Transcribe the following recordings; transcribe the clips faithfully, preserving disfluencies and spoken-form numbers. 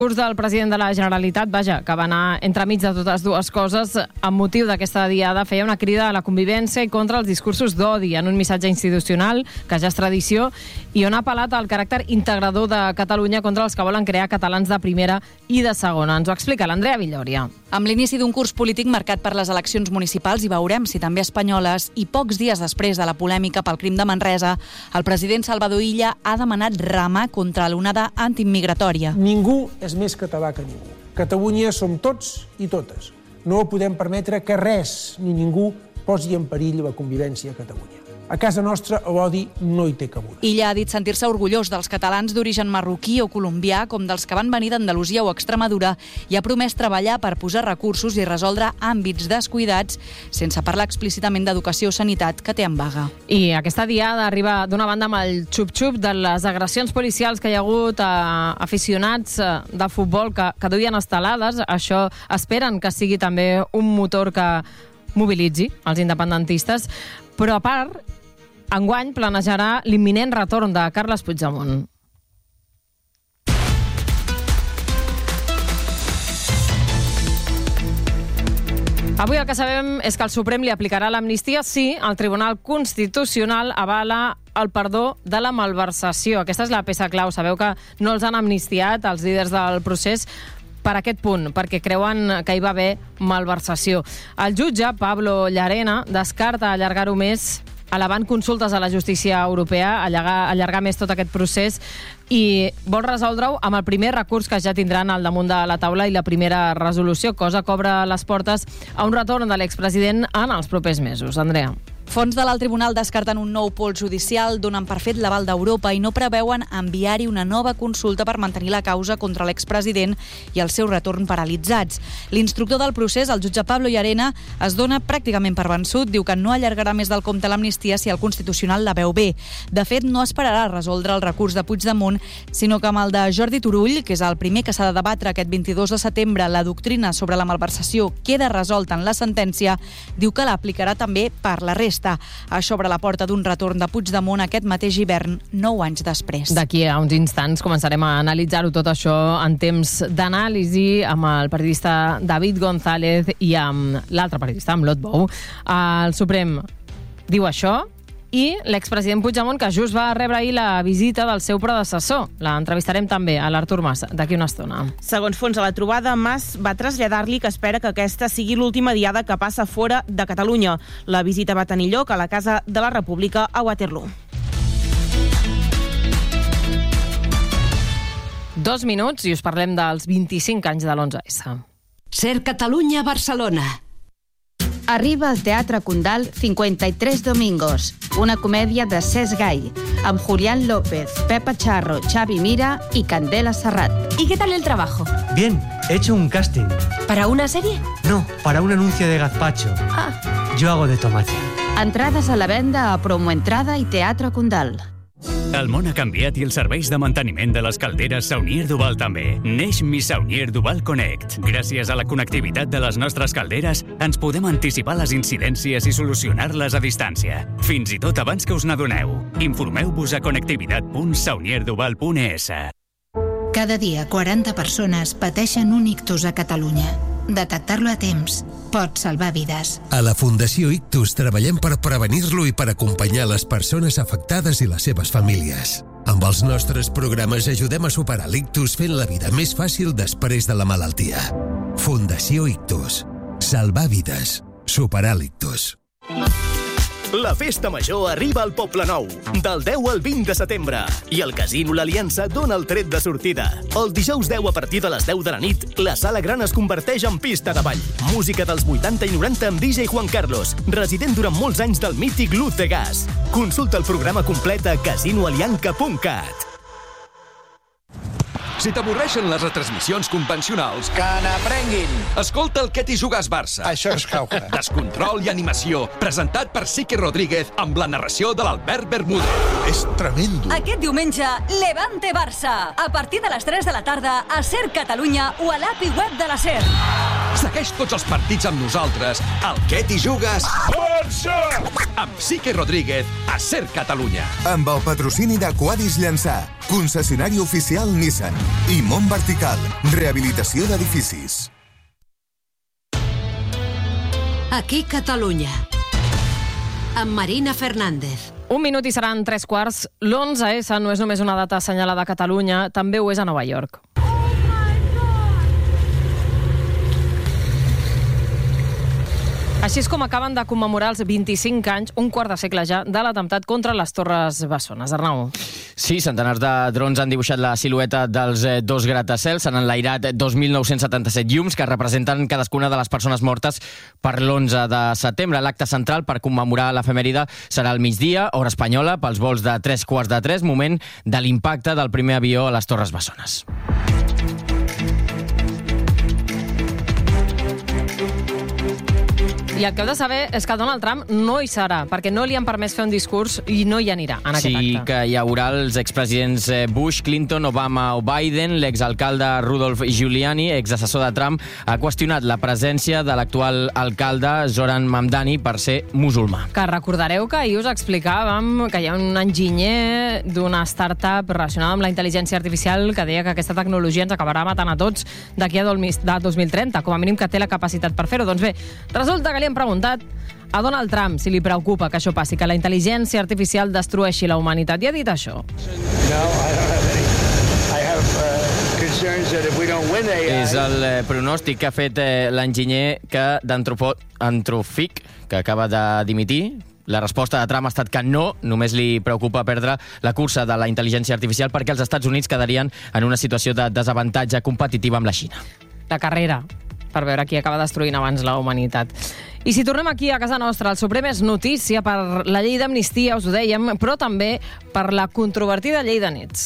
El discurs del president de la Generalitat, vaja, que va anar entremig de totes dues coses, amb motiu d'aquesta diada feia una crida a la convivència i contra els discursos d'odi en un missatge institucional, que ja és tradició, i on ha apel·lat al caràcter integrador de Catalunya contra els que volen crear catalans de primera i de segona. Ens ho explica l'Andrea Villòria. Amb l'inici d'un curs polític marcat per les eleccions municipals, i veurem si també espanyoles, i pocs dies després de la polèmica pel crim de Manresa, el president Salvador Illa ha demanat remar contra l'onada antiimmigratòria. Ningú és més català que ningú. Catalunya som tots i totes. No podem permetre que res ni ningú posi en perill la convivència a Catalunya. A casa nostra l'odi no hi té cabuda. Illa ha dit sentir-se orgullós dels catalans d'origen marroquí o colombià, com dels que van venir d'Andalusia o Extremadura, i ha promès treballar per posar recursos i resoldre àmbits descuidats, sense parlar explícitament d'educació o sanitat, que té en vaga. I aquesta diada arriba d'una banda amb el xup-xup de les agressions policials que hi ha hagut a aficionats de futbol que, que duien estelades. Això esperen que sigui també un motor que mobilitzi els independentistes, però a part, enguany planejarà l'imminent retorn de Carles Puigdemont. Avui el que sabem és que el Suprem li aplicarà l'amnistia si el Tribunal Constitucional avala el perdó de la malversació. Aquesta és la peça clau. Sabeu que no els han amnistiat els líders del procés per aquest punt, perquè creuen que hi va haver malversació. El jutge, Pablo Llarena, descarta allargar-ho més, elevant consultes a la justícia europea, allargar, allargar més tot aquest procés, i vol resoldre-ho amb el primer recurs que ja tindran al damunt de la taula i la primera resolució, cosa que obre les portes a un retorn de l'expresident en els propers mesos. Andrea. Fons de l'alt tribunal descarten un nou pols judicial, donen per fet l'aval d'Europa i no preveuen enviar-hi una nova consulta per mantenir la causa contra l'expresident i el seu retorn paralitzats. L'instructor del procés, el jutge Pablo Llarena, es dona pràcticament per vençut, diu que no allargarà més del compte l'amnistia si el Constitucional la veu bé. De fet, no esperarà resoldre el recurs de Puigdemont, sinó que amb el de Jordi Turull, que és el primer que s'ha de debatre aquest vint-i-dos de setembre, la doctrina sobre la malversació queda resolta en la sentència, diu que l'aplicarà també per la resta. Això obre la porta d'un retorn de Puigdemont aquest mateix hivern, nou anys després. D'aquí a uns instants començarem a analitzar-ho tot això en temps d'anàlisi amb el periodista David González i amb l'altre periodista, amb Lot Bou. El Suprem diu això, i l'expresident Puigdemont, que just va rebre ahir la visita del seu predecessor. L'entrevistarem també a l'Artur Mas d'aquí una estona. Segons fons a la trobada, Mas va traslladar-li que espera que aquesta sigui l'última diada que passa fora de Catalunya. La visita va tenir lloc a la Casa de la República a Waterloo. Dos minuts i us parlem dels vint-i-cinc anys de l'onze esse. Ser Catalunya, Barcelona. Arriba al Teatre Condal cincuenta y tres Domingos, una comèdia de Cesc Gai, amb Julián López, Pepa Charro, Xavi Mira y Candela Serrat. ¿Y qué tal el trabajo? Bien, he hecho un casting. ¿Para una serie? No, para un anuncio de gazpacho. Ah. Yo hago de tomate. Entrades a la venda a Promoentrada i Teatre Condal. El món ha canviat i els serveis de manteniment de les calderes Saunier Duval també. Neix Mi Saunier Duval Connect. Gràcies a la connectivitat de les nostres calderes, ens podem anticipar les incidències i solucionar-les a distància. Fins i tot abans que us n'adoneu. Informeu-vos a connectivitat punt saunier duval punt es. Cada dia quaranta persones pateixen un ictus a Catalunya. Detectar-lo a temps pot salvar vides. A la Fundació Ictus treballem per prevenir-lo i per acompanyar les persones afectades i les seves famílies. Amb els nostres programes ajudem a superar l'ictus fent la vida més fàcil després de la malaltia. Fundació Ictus. Salvar vides. Superar l'ictus. La Festa Major arriba al Poble Nou, del deu al vint de setembre, i el Casino L'Aliança dona el tret de sortida. El dijous deu a partir de les deu de la nit, la Sala Gran es converteix en pista de ball. Música dels vuitanta i noranta amb D J Juan Carlos, resident durant molts anys del mític Luz de Gas. Consulta el programa complet a casino alianca punt cat. Si t'avorreixen les retransmissions convencionals... Que n'aprenguin! Escolta el Què t'hi jugues Barça. Això és cauca. Descontrol i animació, presentat per Sique Rodríguez amb la narració de l'Albert Bermúdez. És tremendo. Aquest diumenge, Levante Barça. A partir de les tres de la tarda, a Ser Catalunya o a l'A P I web de la Ser. Segueix tots els partits amb nosaltres al Què t'hi jugues Barça! Amb Sique Rodríguez a Ser Catalunya. Amb el patrocini de Quadis Llançà, concessionari oficial Nissan. I Mont Vertical, rehabilitació d'edificis. Aquí Catalunya. Amb Marina Fernández. Un minut i seran tres quarts. L'onze esse no és només una data assenyalada a Catalunya, també ho és a Nova York. Així és com acaben de commemorar els vint-i-cinc anys, un quart de segle ja, de l'atemptat contra les Torres Bessones. Arnau. Sí, centenars de drons han dibuixat la silueta dels dos gratacels, s'han enlairat dos mil nou-cents setanta-set llums que representen cadascuna de les persones mortes per l'onze de setembre. L'acte central per commemorar l'efemèride serà al migdia, hora espanyola, pels vols de tres quarts de tres, moment de l'impacte del primer avió a les Torres Bessones. I el que heu de saber és que Donald Trump no hi serà, perquè no li han permès fer un discurs i no hi anirà en aquest acte. Sí que hi haurà els expresidents Bush, Clinton, Obama o Biden. L'exalcalde Rudolph Giuliani, exassessor de Trump, ha qüestionat la presència de l'actual alcalde Zoran Mamdani per ser musulmà. Que recordareu que ahir us explicàvem que hi ha un enginyer d'una startup relacionada amb la intel·ligència artificial que deia que aquesta tecnologia ens acabarà matant a tots d'aquí a dos mil trenta, com a mínim que té la capacitat per fer-ho. Doncs bé, resulta que li hem preguntat a Donald Trump si li preocupa que això passi, que la intel·ligència artificial destrueixi la humanitat, i ha dit això. És el pronòstic que ha fet l'enginyer que d'Anthropic, que acaba de dimitir. La resposta de Trump ha estat que no, només li preocupa perdre la cursa de la intel·ligència artificial perquè els Estats Units quedarien en una situació de desavantatge competitiva amb la Xina. La carrera per veure qui acaba destruint abans la humanitat. I si tornem aquí a casa nostra, el Suprem és notícia per la llei d'amnistia, us ho dèiem, però també per la controvertida llei de nets.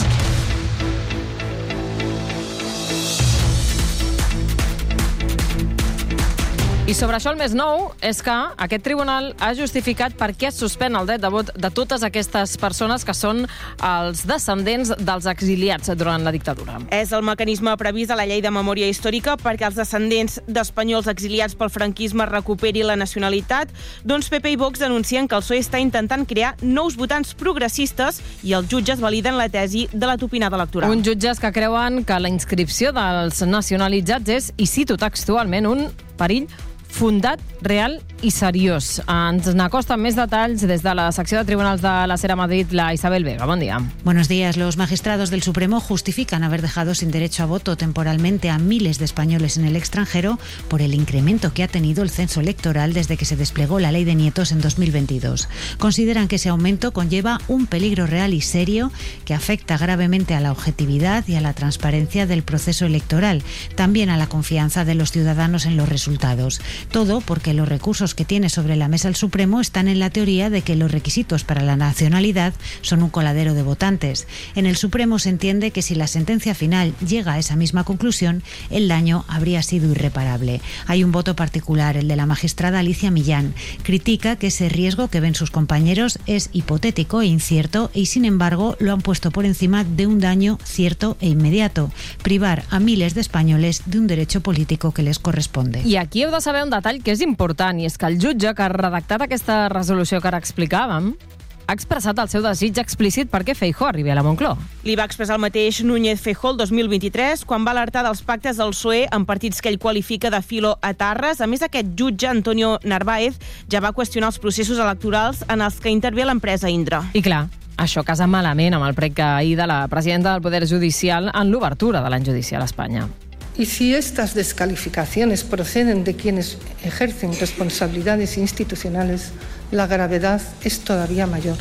I sobre això el més nou és que aquest tribunal ha justificat per què es suspèn el dret de vot de totes aquestes persones que són els descendents dels exiliats durant la dictadura. És el mecanisme previst a la llei de memòria històrica perquè els descendents d'espanyols exiliats pel franquisme recuperi la nacionalitat. Doncs P P i Vox denuncien que el P S O E està intentant crear nous votants progressistes i els jutges validen la tesi de la tupinada electoral. Uns jutges que creuen que la inscripció dels nacionalitzats és, i cito textualment, un perill fundat, real i seriós. Ens n'acosten més detalls des de la secció de tribunals de la Sera Madrid, la Isabel Vega. Bon día. Buenos días. Los magistrados del Supremo justifican haber dejado sin derecho a voto temporalmente a miles de españoles en el extranjero por el incremento que ha tenido el censo electoral desde que se desplegó la ley de nietos en dos mil veintidós. Consideran que ese aumento conlleva un peligro real y serio que afecta gravemente a la objetividad y a la transparencia del proceso electoral, también a la confianza de los ciudadanos en los resultados. Todo porque los recursos que tiene sobre la mesa el Supremo están en la teoría de que los requisitos para la nacionalidad son un coladero de votantes. En el Supremo se entiende que si la sentencia final llega a esa misma conclusión, el daño habría sido irreparable. Hay un voto particular, el de la magistrada Alicia Millán. Critica que ese riesgo que ven sus compañeros es hipotético e incierto y, sin embargo, lo han puesto por encima de un daño cierto e inmediato: privar a miles de españoles de un derecho político que les corresponde. I aquí heu de saber un detall que és important, i és que el jutge que ha redactat aquesta resolució que ara explicàvem ha expressat el seu desig explícit perquè Feijóo arribi a la Moncloa. Li va expressar el mateix Núñez Feijóo el dos mil vint-i-tres, quan va alertar dels pactes del P S O E amb partits que ell qualifica de filo-etarres. A més, aquest jutge, Antonio Narváez, ja va qüestionar els processos electorals en els que intervé l'empresa Indra. I clar, això casa malament amb el prec ahir de la presidenta del Poder Judicial en l'obertura de l'any judicial a Espanya. Y si estas descalificaciones proceden de quienes ejercen responsabilidades institucionales, la gravedad es todavía mayor.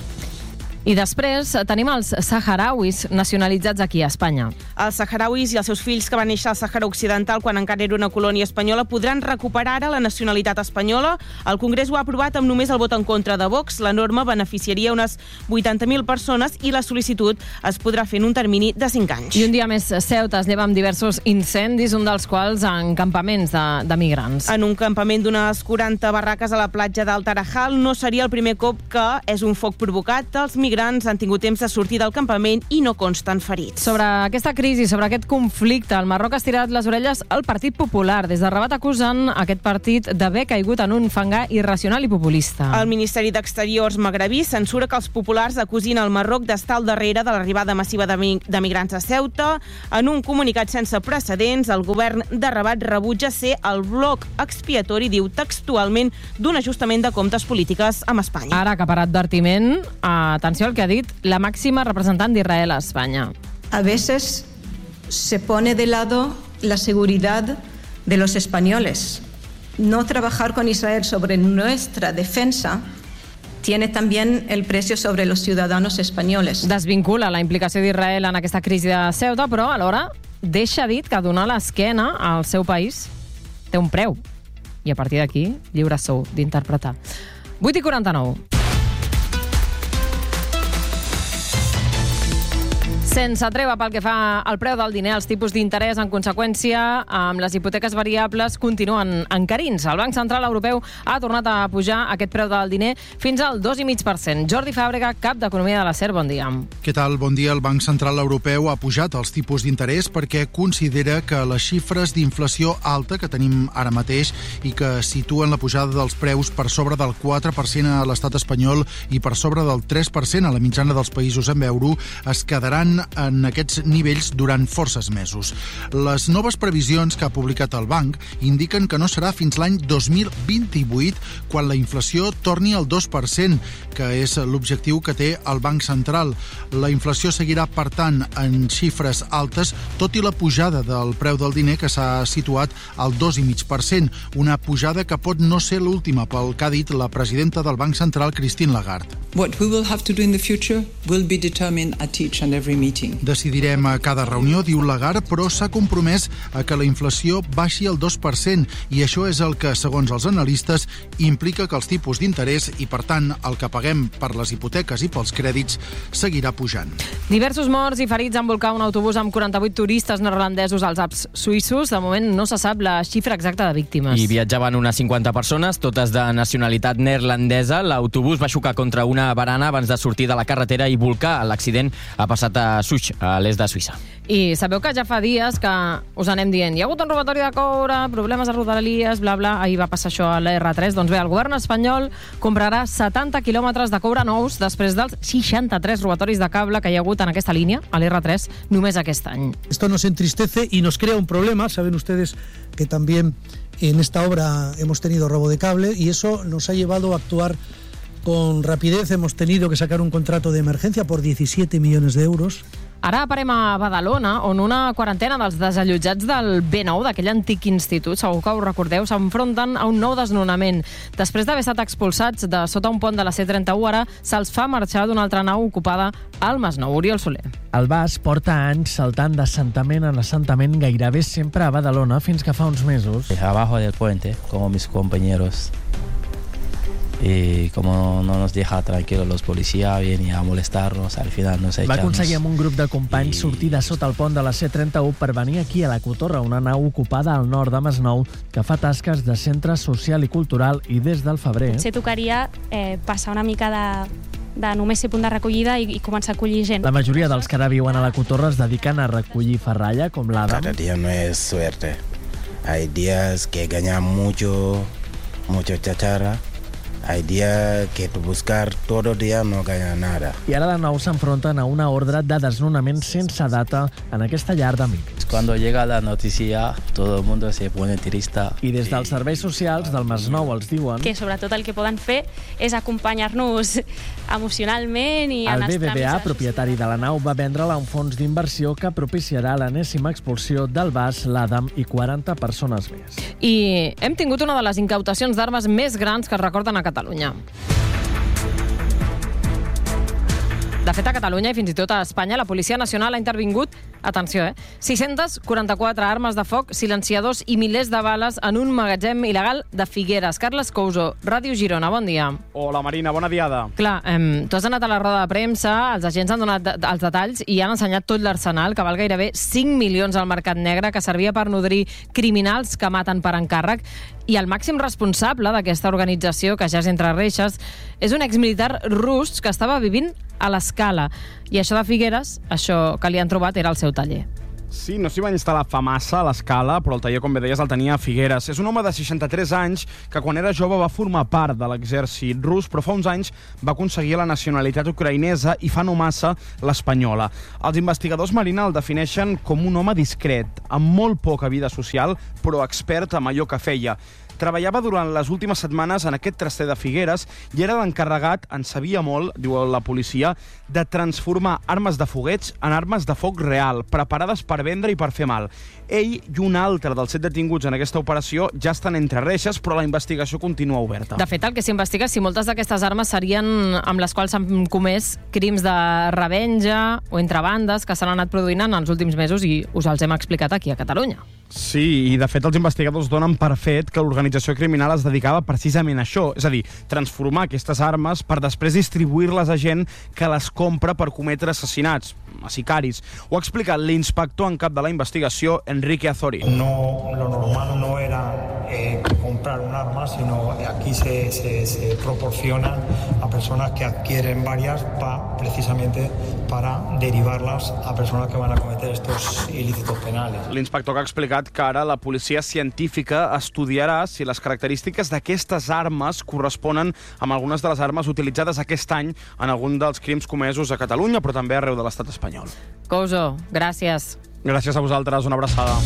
I després tenim els saharauis nacionalitzats aquí a Espanya. Els saharauis i els seus fills que van néixer al Sàhara Occidental quan encara era una colònia espanyola podran recuperar ara la nacionalitat espanyola. El Congrés ho ha aprovat amb només el vot en contra de Vox. La norma beneficiaria unes vuitanta mil persones i la sol·licitud es podrà fer en un termini de cinc anys. I un dia més, Ceuta es lleva amb diversos incendis, un dels quals en campaments de, de migrants. En un campament d'unes quaranta barraques a la platja del Tarajal no seria el primer cop que és un foc provocat. Els migrants han tingut temps de sortir del campament i no consten ferits. Sobre aquesta crisi crisi, sobre aquest conflicte. El Marroc ha estirat les orelles al Partit Popular. Des de Rabat acusen aquest partit d'haver caigut en un fangar irracional i populista. El Ministeri d'Exteriors magrebí censura que els populars acusin el Marroc d'estar al darrere de l'arribada massiva de migrants a Ceuta. En un comunicat sense precedents, el govern de Rabat rebutja ser el bloc expiatori, diu textualment, d'un ajustament de comptes polítiques amb Espanya. Ara que per advertiment, atenció al que ha dit la màxima representant d'Israel a Espanya. A veces se pone de lado la seguridad de los españoles. No trabajar con Israel sobre nuestra defensa tiene también el precio sobre los ciudadanos españoles. Desvincula la implicació d'Israel en aquesta crisi de Ceuta, però alhora deixa dit que donar l'esquena al seu país té un preu. I a partir d'aquí, lliure sou d'interpretar. vuit i quaranta-nou. Sense treva pel que fa al preu del diner, els tipus d'interès, en conseqüència, amb les hipoteques variables, continuen encarint-se. El Banc Central Europeu ha tornat a pujar aquest preu del diner fins al dos coma cinc per cent. Jordi Fàbrega, cap d'Economia de la SER, bon dia. Què tal? Bon dia. El Banc Central Europeu ha pujat els tipus d'interès perquè considera que les xifres d'inflació alta que tenim ara mateix i que situen la pujada dels preus per sobre del quatre per cent a l'estat espanyol i per sobre del tres per cent a la mitjana dels països amb euro es quedaran en aquests nivells durant forces mesos. Les noves previsions que ha publicat el banc indiquen que no serà fins l'any dos mil vint-i-vuit quan la inflació torni al dos per cent, que és l'objectiu que té el Banc Central. La inflació seguirà, per tant, en xifres altes, tot i la pujada del preu del diner que s'ha situat al dos coma cinc per cent, una pujada que pot no ser l'última, pel que ha dit la presidenta del Banc Central, Christine Lagarde. What we will have to do in the future will be determined at each and every meeting. Decidirem a cada reunió, diu Lagarde, però s'ha compromès a que la inflació baixi al dos per cent i això és el que, segons els analistes, implica que els tipus d'interès i, per tant, el que paguem per les hipoteques i pels crèdits seguirà pujant. Diversos morts i ferits en volcar un autobús amb quaranta-vuit turistes neerlandesos als Alps suïssos. De moment no se sap la xifra exacta de víctimes. I viatjaven unes cinquanta persones, totes de nacionalitat neerlandesa. L'autobús va xocar contra una barana abans de sortir de la carretera i volcar. L'accident ha passat a Suix, a l'est de Suïssa. I sabeu que ja fa dies que us anem dient hi ha hagut un robatori de coure, problemes de rodalies, bla, bla, ahir va passar això a l'R tres. Doncs bé, el govern espanyol comprarà setanta quilòmetres de coure nous després dels seixanta-tres robatoris de cable que hi ha hagut en aquesta línia, a l'R tres, només aquest any. Esto nos entristece y nos crea un problema. Saben ustedes que también en esta obra hemos tenido robo de cable y eso nos ha llevado a actuar con rapidez. Hemos tenido que sacar un contrato de emergencia por diecisiete millones de euros. Ara parem a Badalona, on una quarantena dels desallotjats del B nou, d'aquell antic institut, segur que ho recordeu, s'enfronten a un nou desnonament. Després d'haver estat expulsats de sota un pont de la C trenta-u, ara se'ls fa marxar d'una altra nau ocupada al Masnou. Oriol Soler. El Bas porta anys saltant d'assentament en assentament gairebé sempre a Badalona fins que fa uns mesos. Abajo del puente, como mis compañeros. Y como no nos deja tranquilos los policías, vienen a molestarnos, al final nos echan. Va aconseguir amb un grup de companys sortir de sota el pont de la C trenta-u per venir aquí a la Cotorra, una nau ocupada al nord de Masnou que fa tasques de centre social i cultural i des del febrer... Potser tocaria eh, passar una mica de, de només ser punt de recollida i, i començar a acollir gent. La majoria dels que ara viuen a la Cotorra es dediquen a recollir ferralla, com l'Adam. Cada día no es suerte. Hay días que ganan mucho, mucho chacharra. Hay días que tu buscar todo el día no gana nada. I ara de nou s'enfronten a una ordre de desnonament sense data en aquesta llar d'amics. Cuando llega la noticia, todo el mundo se pone triste. I des dels serveis socials del Masnou els diuen que sobretot el que poden fer és acompanyar-nos emocionalment i el en els B B V A, tràmits. propietari de la nau, va vendre-la a un fons d'inversió que propiciarà l'enèsima expulsió del Bas, l'Adam i quaranta persones més. I hem tingut una de les incautacions d'armes més grans que es recorden a Catalunya. De fet, a Catalunya i fins i tot a Espanya, la Policia Nacional ha intervingut, atenció, eh, sis-centes quaranta-quatre armes de foc, silenciadors i milers de bales en un magatzem il·legal de Figueres. Carles Couso, Ràdio Girona, bon dia. Hola, Marina, bona diada. Clar, eh, tu has anat a la roda de premsa, els agents han donat de, els detalls i han ensenyat tot l'arsenal, que val gairebé cinc milions al mercat negre, que servia per nodrir criminals que maten per encàrrec. I el màxim responsable d'aquesta organització, que ja és entre reixes, és un exmilitar rus que estava vivint a l'Escala. I això de Figueres, això que li han trobat, era el seu taller. Sí, no s'hi va instal·lar fa massa a l'Escala, però el taller, com bé deies, el tenia a Figueres. És un home de seixanta-tres anys que quan era jove va formar part de l'exèrcit rus, però fa uns anys va aconseguir la nacionalitat ucraïnesa i fa no massa l'espanyola. Els investigadors, Marina, el defineixen com un home discret, amb molt poca vida social, però expert en allò que feia. Treballava durant les últimes setmanes en aquest traster de Figueres i era l'encarregat, en sabia molt, diu la policia, de transformar armes de foguets en armes de foc real, preparades per vendre i per fer mal. Ell i un altre dels set detinguts en aquesta operació ja estan entre reixes, però la investigació continua oberta. De fet, el que s'investiga és si moltes d'aquestes armes serien amb les quals s'han comès crims de revenja o entre bandes que s'han anat produint en els últims mesos i us els hem explicat aquí a Catalunya. Sí, i de fet els investigadors donen per fet que l'organització criminal es dedicava precisament a això, és a dir, transformar aquestes armes per després distribuir-les a gent que les compra per cometre assassinats, a sicaris. Ho ha explicat l'inspector en cap de la investigació, Enrique Azori. No, lo normal no era eh, comprar un arma, sino aquí se, se, se proporciona a personas que adquieren varias pa, precisamente para derivarlas a personas que van a cometer estos ilícitos penales. L'inspector que ha explicat que ara la policia científica estudiarà si les característiques d'aquestes armes corresponen amb algunes de les armes utilitzades aquest any en algun dels crims comesos a Catalunya, però també arreu de l'estat espanyol. Couso, gràcies. Gràcies a vosaltres, una abraçada.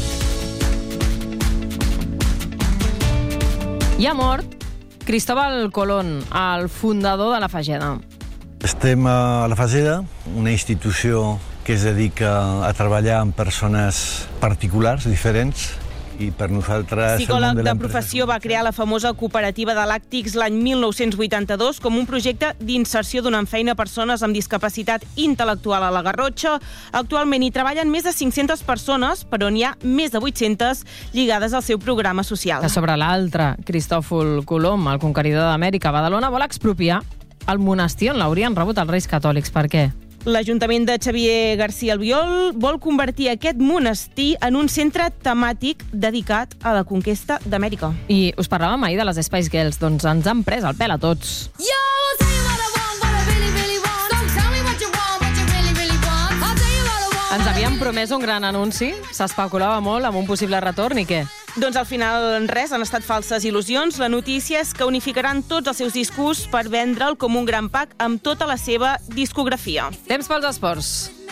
I ha mort Cristóbal Colón, el fundador de la Fageda. Estem a la Fageda, una institució que es dedica a treballar amb persones particulars, diferents, i per nosaltres... Psicòleg de professió, va crear la famosa cooperativa de làctics l'any mil nou-cents vuitanta-dos com un projecte d'inserció donant feina a persones amb discapacitat intel·lectual a la Garrotxa. Actualment hi treballen més de cinc-centes persones, però n'hi ha més de vuit-centes lligades al seu programa social. Que sobre l'altre, Cristòfol Colom, el conqueridor d'Amèrica, Badalona, vol expropiar el monestir on l'haurien rebut els Reis Catòlics. Per què? L'Ajuntament de Xavier García Albiol vol convertir aquest monestir en un centre temàtic dedicat a la conquesta d'Amèrica. I us parlàvem ahir de les Spice Girls, doncs ens han pres el pèl a tots. Ens havien promès un gran anunci, s'especulava molt amb un possible retorn i què? Doncs al final res, han estat falses il·lusions. La notícia és que unificaran tots els seus discos per vendre'l com un gran pack amb tota la seva discografia. Temps pels esports.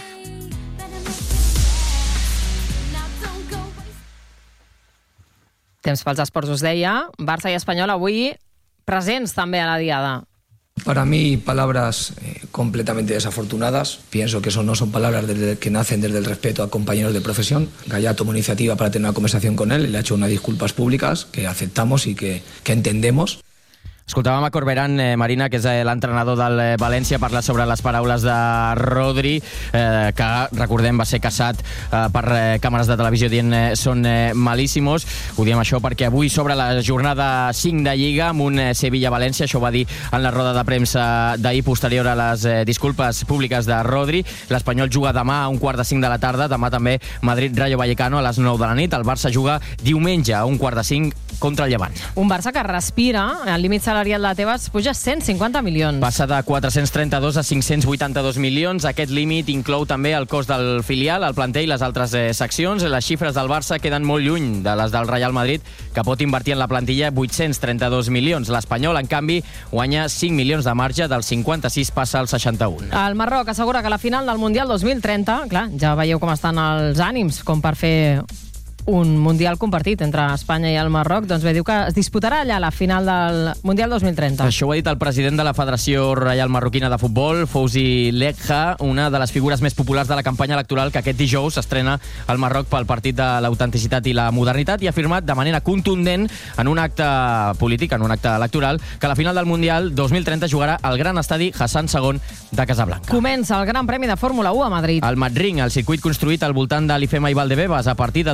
Temps pels esports, us deia. Barça i Espanyol avui presents també a la diada. Para mí, palabras eh, completamente desafortunadas. Pienso que eso no son palabras desde, que nacen desde el respeto a compañeros de profesión. Gallá tomó iniciativa para tener una conversación con él y le ha hecho unas disculpas públicas que aceptamos y que, que entendemos. Escoltàvem a Corberán, eh, Marina, que és eh, l'entrenador del eh, València, parlar sobre les paraules de Rodri, eh, que, recordem, va ser caçat eh, per eh, càmeres de televisió dient eh, són eh, malíssimos. Ho diem això perquè avui s'obre la jornada cinc de Lliga amb un eh, Sevilla-València. Això ho va dir en la roda de premsa d'ahir, posterior a les eh, disculpes públiques de Rodri. L'Espanyol juga demà a un quart de cinc de la tarda. Demà també Madrid-Rayo Vallecano a les nou de la nit. El Barça juga diumenge a un quart de cinc contra el Llevant. Un Barça que respira, el límit salarial de Tebas puja cent cinquanta milions. Passa de quatre-cents trenta-dos a cinc-cents vuitanta-dos milions. Aquest límit inclou també el cost del filial, el planter i les altres eh, seccions. Les xifres del Barça queden molt lluny de les del Real Madrid, que pot invertir en la plantilla vuit-cents trenta-dos milions. L'Espanyol, en canvi, guanya cinc milions de marge, del cinquanta-sis passa al seixanta-un. El Marroc assegura que la final del Mundial dos mil trenta, clar, ja veieu com estan els ànims, com per fer un Mundial compartit entre Espanya i el Marroc, doncs bé, diu que es disputarà allà la final del Mundial dos mil trenta. Això ho ha dit el president de la Federació Reial Marroquina de Futbol, Fouzi Lekha, una de les figures més populars de la campanya electoral que aquest dijous s'estrena al Marroc pel partit de l'autenticitat i la modernitat, i ha afirmat de manera contundent en un acte polític, en un acte electoral, que la final del Mundial dos mil trenta jugarà al gran estadi Hassan segon de Casablanca. Comença el Gran Premi de Fórmula u a Madrid. El Madrid, el circuit construït al voltant de l'Ifema i Valdebebas, a partir de dos quarts de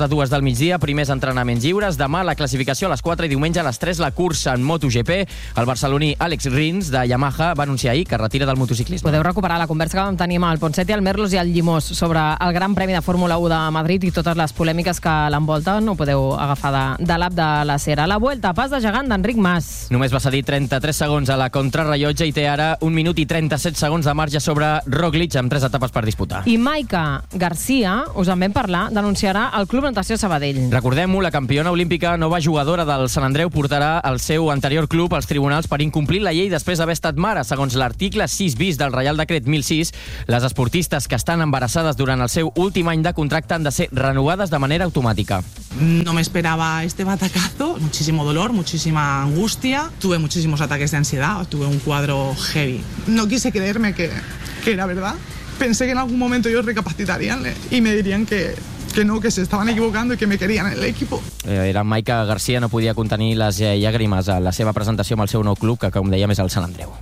de dues del migdia, primers entrenaments lliures. Demà la classificació a les quatre i diumenge a les tres la cursa en MotoGP. El barceloní Àlex Rins de Yamaha va anunciar ahir que retira del motociclisme. Podeu recuperar la conversa que vam tenir amb el Ponseti, el Merlos i el Llimós sobre el Gran Premi de Fórmula u de Madrid i totes les polèmiques que l'envolten. Ho podeu agafar de, de l'app de la Sera. La Vuelta, pas de gegant d'Enric Mas. Només va cedir trenta-tres segons a la contrarrellotge i té ara un minut i trenta-set segons de marge sobre Roglic amb tres etapes per disputar. I Maika Garcia, us en vam parlar, denunciarà el Club Natació Sabadell. Recordem-ho, la campiona olímpica, nova jugadora del Sant Andreu, portarà el seu anterior club als tribunals per incomplir la llei després d'haver estat mare. Segons l'article sis bis del Reial Decret mil sis, les esportistes que estan embarassades durant el seu últim any de contracte han de ser renovades de manera automàtica. No me esperaba este batacazo, muchísimo dolor, muchísima angustia, tuve muchísimos ataques de ansiedad, tuve un cuadro heavy. No quise creerme que, que era verdad. Pensé que en algún momento ellos recapacitarían y me dirían que, que no, que se estaban equivocando y que me querían en el equipo. Eh, era Maika Garcia, no podia contenir les eh, llàgrimes a la seva presentació amb el seu nou club, que com dèiem és el Sant Andreu.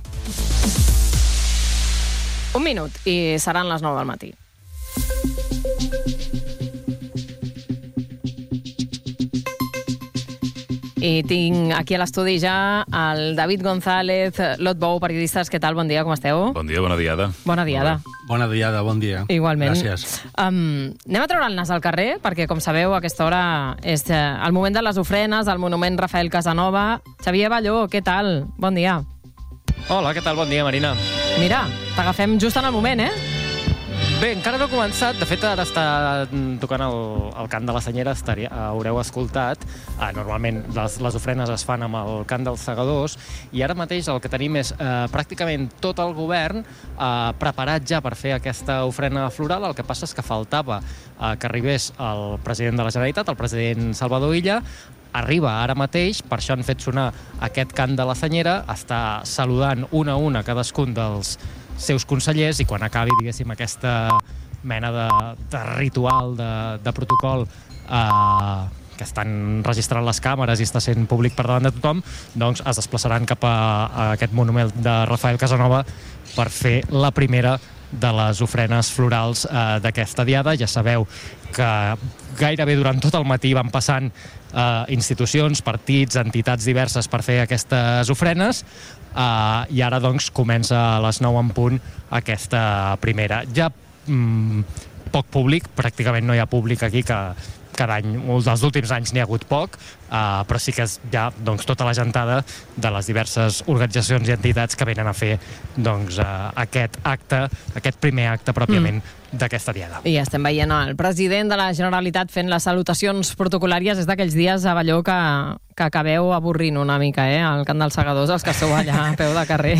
Un minut i seran les nou del matí. I tinc aquí a l'estudi ja el David González, Lot Bou, periodistes. Què tal? Bon dia, com esteu? Bon dia, bona diada. Bona diada. Bona diada, bon dia. Igualment. Gràcies. Um, anem a treure el nas al carrer, perquè, com sabeu, a aquesta hora és el moment de les ofrenes, el monument Rafael Casanova. Xavier Balló, què tal? Bon dia. Hola, què tal? Bon dia, Marina. Mira, t'agafem just en el moment, eh? Bé, encara no ha començat. De fet, ara està tocant el, el cant de la Senyera, estaria, haureu escoltat. Ah, normalment les, les ofrenes es fan amb el cant dels segadors i ara mateix el que tenim és eh, pràcticament tot el govern eh, preparat ja per fer aquesta ofrena floral. El que passa és que faltava eh, que arribés el president de la Generalitat, el president Salvador Illa. Arriba ara mateix, per això han fet sonar aquest cant de la Senyera, està saludant un a un a cadascun dels seus consellers i quan acabi, diguéssim, aquesta mena de, de ritual, de, de protocol eh, que estan registrant les càmeres i està sent públic per davant de tothom, doncs es desplaçaran cap a, a aquest monument de Rafael Casanova per fer la primera de les ofrenes florals eh, d'aquesta diada. Ja sabeu que gairebé durant tot el matí van passant eh, institucions, partits, entitats diverses per fer aquestes ofrenes. Uh, i ara doncs comença a les nou en punt aquesta primera. Ja mm, poc públic, pràcticament no hi ha públic aquí, que cada any, dels últims anys n'hi ha hagut poc, uh, però sí que és ja doncs, tota la gentada de les diverses organitzacions i entitats que venen a fer doncs, uh, aquest acte, aquest primer acte pròpiament mm. d'aquesta diada. I estem veient el president de la Generalitat fent les salutacions protocolàries. És d'aquells dies a Balló que, que acabeu avorrint una mica, eh? El cant dels segadors, els que esteu allà a peu de carrer.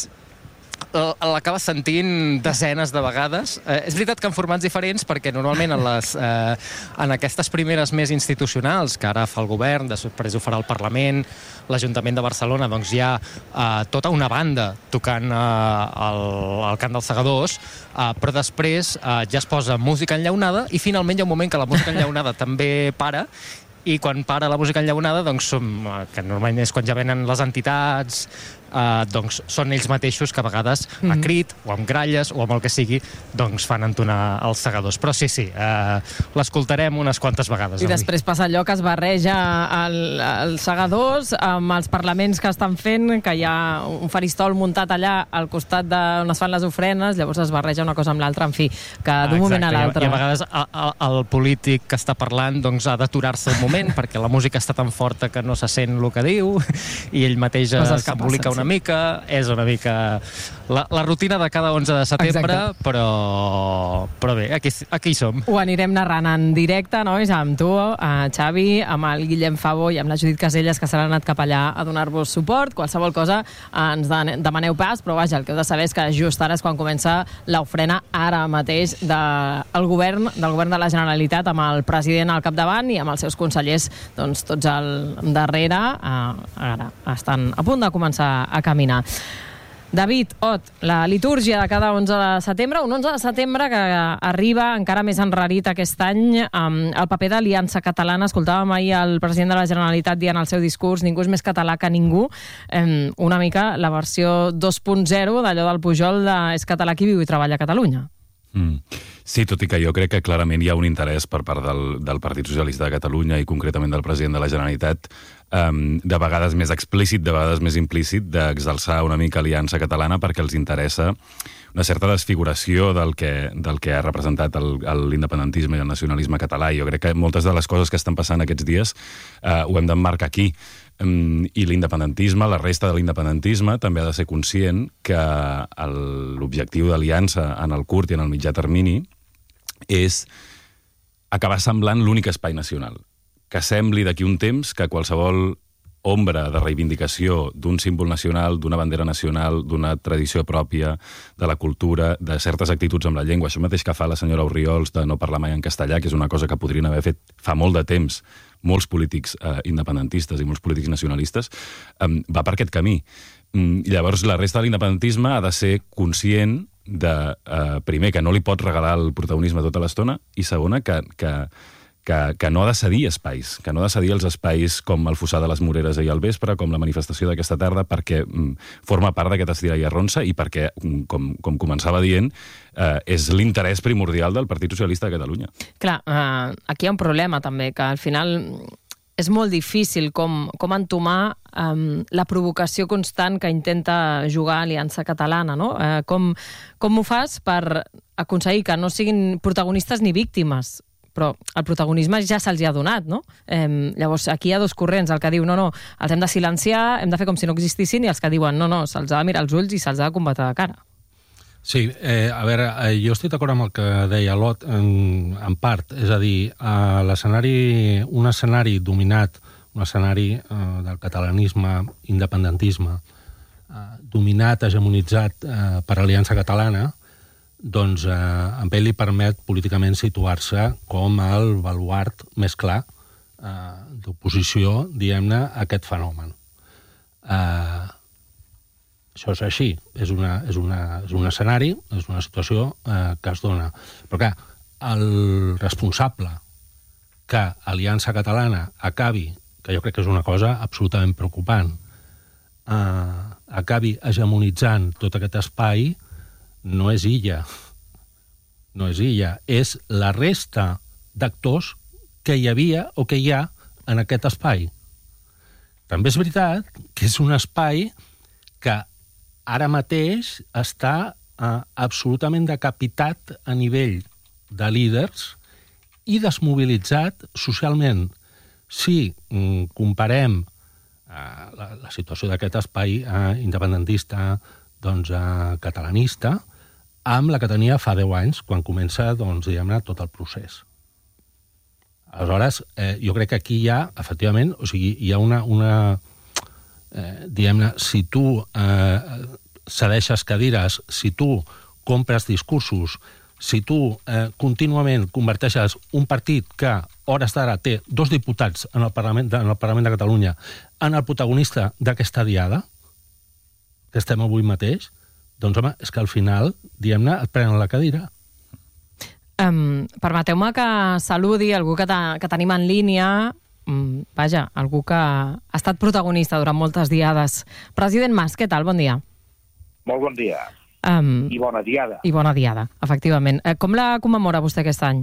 L'acabes sentint desenes de vegades. Eh, és veritat que en formats diferents, perquè normalment en, les, eh, en aquestes primeres més institucionals, que ara fa el govern, després ho farà el Parlament, l'Ajuntament de Barcelona, doncs hi ha eh, tota una banda tocant eh, el, el cant dels segadors, eh, però després eh, ja es posa música enllaunada i finalment hi ha un moment que la música enllaunada també para, i quan para la música enllaunada, doncs, som, que normalment és quan ja venen les entitats, eh, doncs són ells mateixos que a vegades mm-hmm. a crit o amb gralles o amb el que sigui, doncs fan entonar els segadors. Però sí, sí, eh, l'escoltarem unes quantes vegades. I avui. després passa allò que es barreja el, els segadors amb els parlaments que estan fent, que hi ha un faristol muntat allà al costat d'on es fan les ofrenes, llavors es barreja una cosa amb l'altra, en fi, que d'un moment a l'altre. I a vegades el, el polític que està parlant doncs, ha d'aturar-se un moment perquè la música està tan forta que no se sent el que diu i ell mateix s'embolica una mica. És una mica la, la rutina de cada onze de setembre. Exacte. però, però bé, aquí, aquí hi som. Ho anirem narrant en directe, nois, amb tu, a Xavi, amb el Guillem Favo i amb la Judit Caselles, que s'han anat cap allà a donar-vos suport. Qualsevol cosa ens demaneu pas, però vaja, el que heu de saber és que just ara és quan comença l'ofrena ara mateix del govern, del govern de la Generalitat, amb el president al capdavant i amb els seus consellers doncs, tots al darrere, eh, ara estan a punt de començar a caminar. David, Ot, la litúrgia de cada onze de setembre, un onze de setembre que arriba encara més enrarit aquest any amb el paper d'Aliança Catalana. Escoltàvem ahir el president de la Generalitat dient al seu discurs ningú és més català que ningú, eh, una mica la versió dos punt zero d'allò del Pujol de és català qui viu i treballa a Catalunya. Mm. Sí, tot i que jo crec que clarament hi ha un interès per part del, del Partit Socialista de Catalunya i concretament del president de la Generalitat, um, de vegades més explícit, de vegades més implícit, d'exalçar una mica Aliança Catalana perquè els interessa una certa desfiguració del que, del que ha representat l'independentisme i el nacionalisme català. I jo crec que moltes de les coses que estan passant aquests dies uh, ho hem d'emmarcar aquí. Um, I l'independentisme, la resta de l'independentisme, també ha de ser conscient que l'objectiu d'Aliança en el curt i en el mitjà termini és acabar semblant l'únic espai nacional. Que sembli d'aquí un temps que qualsevol ombra de reivindicació d'un símbol nacional, d'una bandera nacional, d'una tradició pròpia, de la cultura, de certes actituds amb la llengua, això mateix que fa la senyora Orriols de no parlar mai en castellà, que és una cosa que podrien haver fet fa molt de temps molts polítics eh, independentistes i molts polítics nacionalistes, eh, va per aquest camí. Mm, llavors, la resta de l'independentisme ha de ser conscient de, eh, primer, que no li pot regalar el protagonisme tota l'estona, i segona, que, que, que, que no ha de cedir espais, que no ha de cedir els espais com el Fossar de les Moreres ahir al vespre, com la manifestació d'aquesta tarda, perquè mm, forma part d'aquest estira i arronsa i perquè, com, com començava dient, eh, és l'interès primordial del Partit Socialista de Catalunya. Clar, eh, aquí hi ha un problema també, que al final és molt difícil com, com entomar um, la provocació constant que intenta jugar Aliança Catalana, no? Eh, com, com ho fas per aconseguir que no siguin protagonistes ni víctimes? Però el protagonisme ja se'ls ha donat, no? Eh, llavors, aquí hi ha dos corrents, el que diu, no, no, els hem de silenciar, hem de fer com si no existissin, i els que diuen, no, no, se'ls ha de mirar els ulls i se'ls ha de combatre de cara. Sí, eh, a veure, eh, jo estic d'acord amb el que deia Lot en, en part, és a dir, eh, l'escenari, un escenari dominat, un escenari eh, del catalanisme, independentisme, eh, dominat, hegemonitzat eh, per Aliança Catalana, doncs eh, amb ell li permet políticament situar-se com el baluart més clar eh, d'oposició, diguem-ne, a aquest fenomen. Eh, Això és així, és, una, és, una, és un escenari, és una situació eh, que es dona. Però clar, el responsable que Aliança Catalana acabi, que jo crec que és una cosa absolutament preocupant, eh, acabi hegemonitzant tot aquest espai, no és illa. No és illa, és la resta d'actors que hi havia o que hi ha en aquest espai. També és veritat que és un espai que ara mateix està eh, absolutament decapitat a nivell de líders i desmobilitzat socialment. Si mm, comparem eh, la, la situació d'aquest espai eh, independentista, doncs, eh, catalanista, amb la que tenia fa deu anys, quan comença, doncs, diguem-ne, tot el procés. Aleshores, eh, jo crec que aquí hi ha, efectivament, o sigui, hi ha una... una Eh, diguem-ne, si tu eh, cedeixes cadires, si tu compres discursos, si tu eh, contínuament converteixes un partit que, a hores d'ara, té dos diputats en el Parlament de, en el Parlament de Catalunya en el protagonista d'aquesta diada, que estem avui mateix, doncs, home, és que al final, diguem-ne, et prenen la cadira. Um, Permeteu-me que saludi algú que, te, que tenim en línia. Vaja, algú que ha estat protagonista durant moltes diades. President Mas, què tal? Bon dia. Molt bon dia. Um, I bona diada. I bona diada, efectivament. Com la commemora vostè aquest any?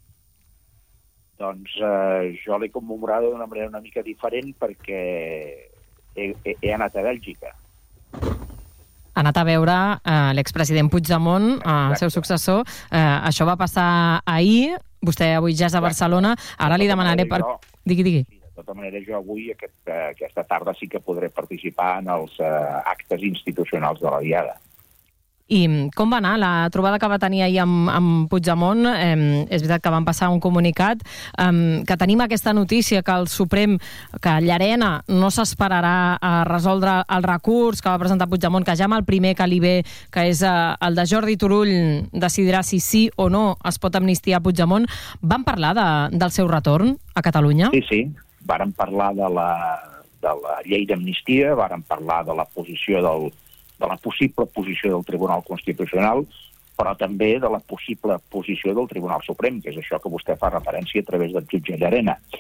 Doncs eh, jo l'he commemorada d'una manera una mica diferent perquè he, he, he anat a Bèlgica. Ha anat a veure eh, l'expresident Puigdemont, eh, el seu successor. Eh, això va passar ahir. Vostè avui ja és a Barcelona. Ara li demanaré per... Digui, digui. Sí, de tota manera, jo avui, aquest, aquesta tarda, sí que podré participar en els uh, actes institucionals de la Diada. I com va anar la trobada que va tenir ahir amb, amb Puigdemont? Eh, és veritat que van passar un comunicat, eh, que tenim aquesta notícia que el Suprem, que Llarena no s'esperarà a resoldre el recurs que va presentar Puigdemont, que ja amb el primer que li ve, que és eh, el de Jordi Turull, decidirà si sí o no es pot amnistiar Puigdemont. Van parlar de, del seu retorn a Catalunya? Sí, sí. Varen parlar de la, de la llei d'amnistia, varen parlar de la posició del de la possible posició del Tribunal Constitucional, però també de la possible posició del Tribunal Suprem, que és això que vostè fa referència a través del jutge Llarena.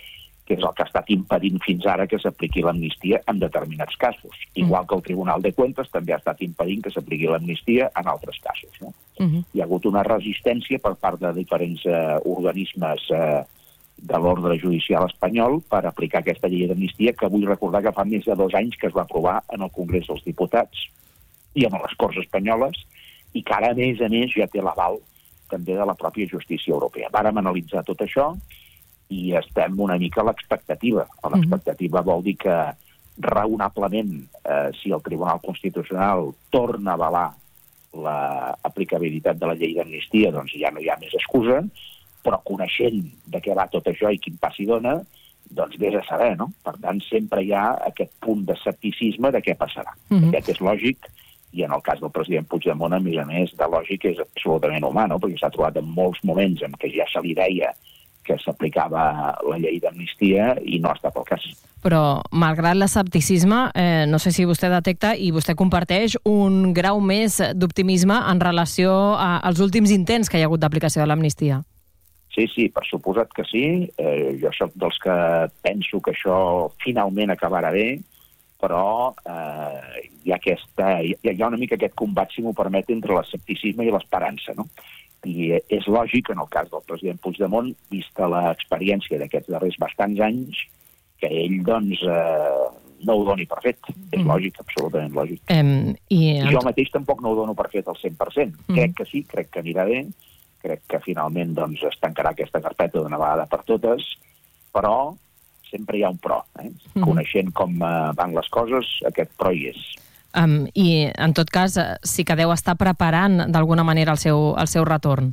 que és el que ha estat impedint fins ara que s'apliqui l'amnistia en determinats casos. Igual que el Tribunal de Cuentas també ha estat impedint que s'apliqui l'amnistia en altres casos. No? Uh-huh. Hi ha hagut una resistència per part de diferents eh, organismes eh, de l'ordre judicial espanyol per aplicar aquesta llei d'amnistia, que vull recordar que fa més de dos anys que es va aprovar en el Congrés dels Diputats i en les Corts Espanyoles, i que ara, a més a més, ja té l'aval també de la pròpia justícia europea. Vàrem analitzar tot això i estem una mica a l'expectativa. L'expectativa vol dir que raonablement, eh, si el Tribunal Constitucional torna a avalar l'aplicabilitat de la llei d'amnistia, doncs ja no hi ha més excusa, però coneixent de què va tot això i quin pas hi dona, doncs vés a saber, no? Per tant, sempre hi ha aquest punt d'escepticisme de què passarà. Mm-hmm. Aquest és lògic, i en el cas del president Puigdemont, a més a més, de lògic és absolutament humà, no? Perquè s'ha trobat en molts moments en què ja se li deia que s'aplicava la llei d'amnistia i no ha estat el cas. Però, malgrat l'escepticisme, eh, no sé si vostè detecta i vostè comparteix un grau més d'optimisme en relació a, als últims intents que hi ha hagut d'aplicació de l'amnistia. Sí, sí, per suposat que sí. Eh, jo sóc dels que penso que això finalment acabarà bé, però eh, hi, ha aquesta, hi ha una mica aquest combat, si m'ho permet, entre l'escepticisme i l'esperança, no? I és lògic, en el cas del president Puigdemont, vista l'experiència d'aquests darrers bastants anys, que ell, doncs, eh, no ho doni per fet. Mm. És lògic, absolutament lògic. Um, i... I jo mateix tampoc no ho dono per fet al cent per cent. Mm. Crec que sí, crec que anirà bé, crec que finalment doncs, es tancarà aquesta carpeta d'una vegada per totes, però sempre hi ha un però. Eh? Mm. Coneixent com eh, van les coses, aquest però hi és. Um, I, en tot cas, sí que deu estar preparant d'alguna manera el seu, el seu retorn.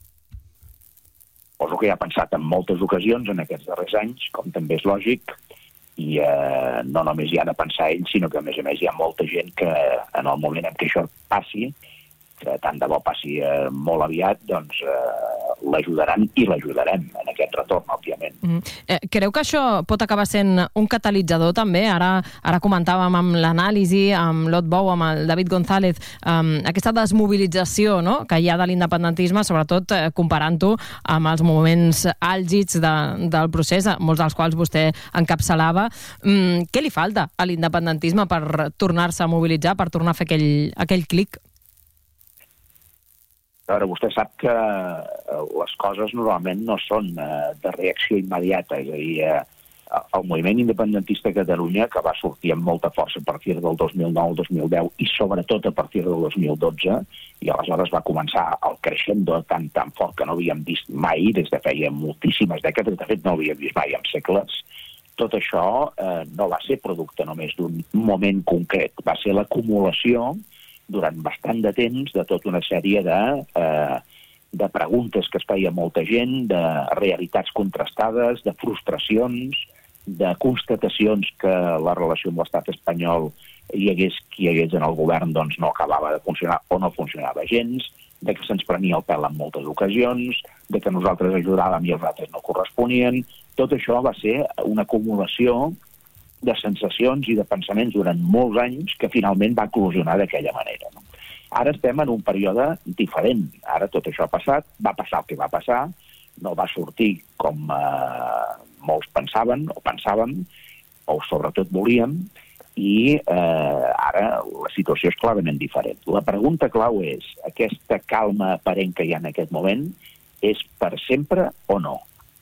Poso que ja ha pensat en moltes ocasions en aquests darrers anys, com també és lògic, i eh, no només hi ha de pensar ell, sinó que a més a més hi ha molta gent que en el moment en què això passi, que tant de bo passi eh, molt aviat, doncs eh, l'ajudaran i l'ajudarem en aquest retorn, òbviament. Mm. Eh, creu que això pot acabar sent un catalitzador també? Ara, ara comentàvem amb l'anàlisi, amb l'Ot Bou, amb el David González, um, aquesta desmobilització, no?, que hi ha de l'independentisme, sobretot eh, comparant-ho amb els moments àlgids de, del procés, molts dels quals vostè encapçalava. Mm, què li falta a l'independentisme per tornar-se a mobilitzar, per tornar a fer aquell, aquell clic? Ara, vostè sap que les coses normalment no són de reacció immediata, és a dir, el moviment independentista a Catalunya, que va sortir amb molta força a partir del dos mil nou dos mil deu i sobretot a partir del dos mil dotze, i aleshores va començar el creixendo tan, tan fort que no havíem vist mai des de feia moltíssimes dècades, de fet no havíem vist mai en segles. Tot això eh, no va ser producte només d'un moment concret, va ser l'acumulació durant bastant de temps de tota una sèrie de, eh, de preguntes que es feia molta gent, de realitats contrastades, de frustracions, de constatacions que la relació amb l'estat espanyol hi hagués qui hi hagués en el govern doncs no acabava de funcionar o no funcionava gens, de que se'ns prenia el pèl en moltes ocasions, de que nosaltres ajudàvem i els altres no corresponien. Tot això va ser una acumulació de sensacions i de pensaments durant molts anys que finalment va eclosionar d'aquella manera. No? Ara estem en un període diferent. Ara tot això ha passat, va passar el que va passar, no va sortir com eh, molts pensaven o pensàvem, o sobretot volíem, i eh, ara la situació és clarament diferent. La pregunta clau és, aquesta calma aparent que hi ha en aquest moment és per sempre o no?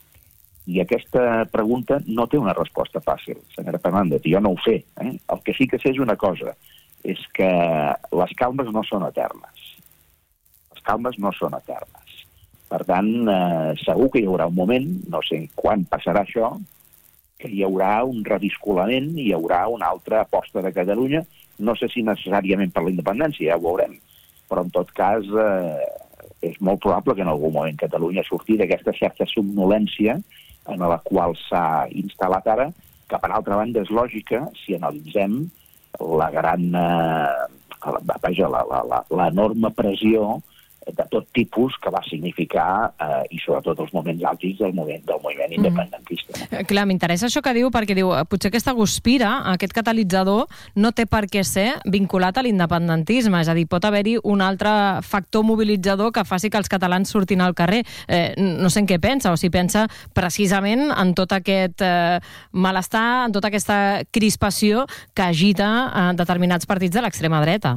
I aquesta pregunta no té una resposta fàcil, senyora Fernández, i jo no ho sé. Eh? El que sí que sé és una cosa, és que les calmes no són eternes. Les calmes no són eternes. Per tant, eh, segur que hi haurà un moment, no sé quan passarà això, que hi haurà un reviscolament, hi haurà una altra aposta de Catalunya, no sé si necessàriament per la independència, ja ho veurem, però en tot cas eh, és molt probable que en algun moment Catalunya surti d'aquesta certa somnolència en la qual s'ha instal·lat ara, que per altra banda és lògica si analitzem la gran, eh, vaja, la, la, la, l'enorme pressió de tot tipus que va significar, eh, i sobretot els moments àlgids del moviment, del moviment independentista. Mm. Clar, m'interessa això que diu, perquè diu, potser aquesta guspira, aquest catalitzador, no té per què ser vinculat a l'independentisme, és a dir, pot haver-hi un altre factor mobilitzador que faci que els catalans surtin al carrer. Eh, no sé en què pensa, o si pensa precisament en tot aquest eh, malestar, en tota aquesta crispació que agita eh, determinats partits de l'extrema dreta.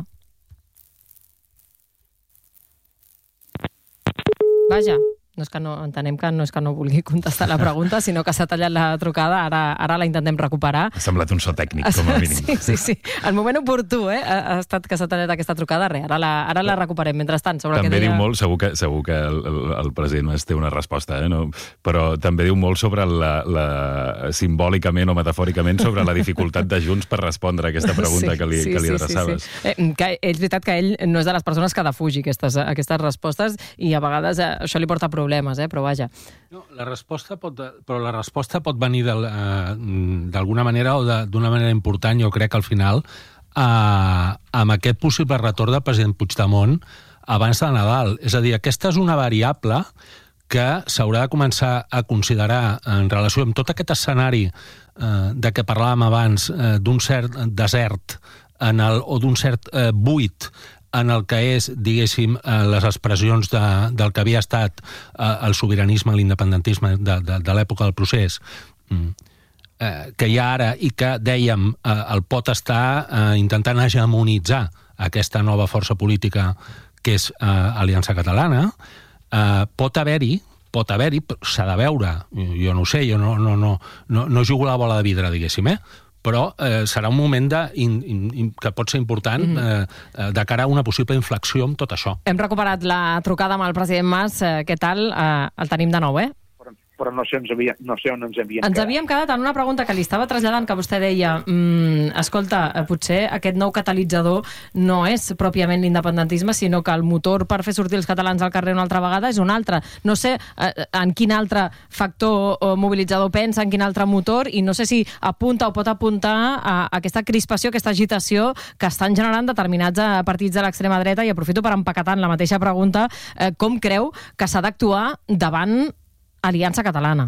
Vaja, no és que no, entenem que no és que no vulgui contestar la pregunta, sinó que s'ha tallat la trucada, ara, ara la intentem recuperar. Ha semblat un so tècnic, com a mínim. Sí, sí, sí. El moment oportú, eh? Ha estat que s'ha tallat aquesta trucada, res, ara la, ara la recuperem. Mentrestant, sobre també el que deia... diu molt, segur que, segur que el, el, el president Mas té una resposta, eh? No? Però també diu molt sobre la, la, simbòlicament o metafòricament, sobre la dificultat de Junts per respondre a aquesta pregunta sí, que li, sí, que li adreçaves. Sí, sí. Eh, que és veritat que ell no és de les persones que defugi aquestes, aquestes respostes i a vegades eh, això li porta problemes. problemes, eh? Però vaja. No, la resposta pot, però la resposta pot venir d'alguna manera o d'una manera important, jo crec, al final, eh, amb aquest possible retorn del president Puigdemont abans de Nadal. És a dir, aquesta és una variable que s'haurà de començar a considerar en relació amb tot aquest escenari eh, de què parlàvem abans, eh, d'un cert desert en el, o d'un cert eh, buit en el que és, diguéssim, les expressions de, del que havia estat el sobiranisme, l'independentisme de, de, de l'època del procés, que hi ha ara i que, dèiem, el pot estar intentant hegemonitzar aquesta nova força política que és Aliança Catalana, pot haver-hi, pot haver-hi, s'ha de veure, jo no ho sé, jo no, no, no, no, no jugo a la bola de vidre, diguéssim, eh? però eh, serà un moment de, in, in, que pot ser important mm-hmm. eh, de cara a una possible inflexió amb tot això. Hem recuperat la trucada amb el president Mas. Eh, què tal? Eh, el tenim de nou, eh? Però no sé, ens havia, no sé on ens havíem ens quedat. havíem quedat en una pregunta que li estava traslladant, que vostè deia, mm, escolta, potser aquest nou catalitzador no és pròpiament l'independentisme, sinó que el motor per fer sortir els catalans al carrer una altra vegada és un altre. No sé eh, en quin altre factor o mobilitzador pensa, en quin altre motor, i no sé si apunta o pot apuntar a aquesta crispació, aquesta agitació que estan generant determinats partits de l'extrema dreta, i aprofito per empaquetar en la mateixa pregunta, eh, com creu que s'ha d'actuar davant Aliança Catalana?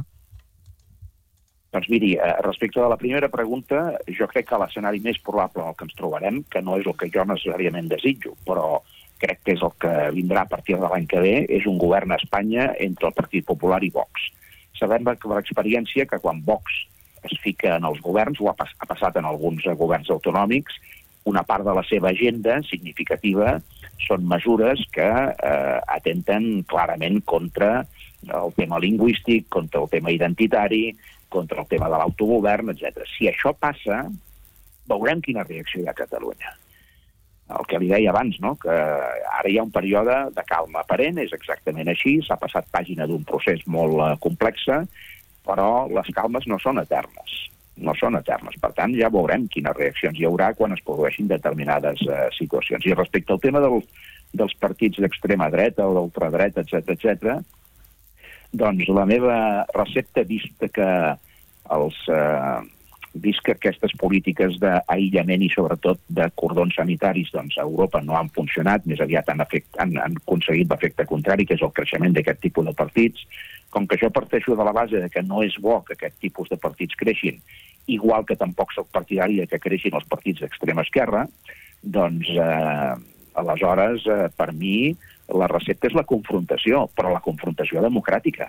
Doncs miri, respecte a la primera pregunta, jo crec que l'escenari més probable en el que ens trobarem, que no és el que jo necessàriament desitjo, però crec que és el que vindrà a partir de l'any que ve, és un govern a Espanya entre el Partit Popular i Vox. Sabem per l'experiència que quan Vox es fica en els governs, o ha, pas, ha passat en alguns governs autonòmics, una part de la seva agenda significativa són mesures que eh, atenten clarament contra el tema lingüístic, contra el tema identitari, contra el tema de l'autogovern, etcètera. Si això passa, veurem quina reacció hi ha a Catalunya. El que li deia abans, no? Que ara hi ha un període de calma aparent, és exactament així, s'ha passat pàgina d'un procés molt uh, complex, però les calmes no són eternes. No són eternes. Per tant, ja veurem quines reaccions hi haurà quan es produeixin determinades uh, situacions. I respecte al tema del, dels partits d'extrema dreta o d'ultradreta, etcètera, etcètera, doncs la meva recepta, vist que els eh, vist que aquestes polítiques d'aïllament i sobretot de cordons sanitaris doncs, a Europa no han funcionat, més aviat han, efect, han, han aconseguit l'efecte contrari, que és el creixement d'aquest tipus de partits. Com que jo parteixo de la base de que no és bo que aquest tipus de partits creixin, igual que tampoc soc partidari de que creixin els partits d'extrema esquerra, doncs eh, aleshores, eh, per mi, la recepta és la confrontació, però la confrontació democràtica.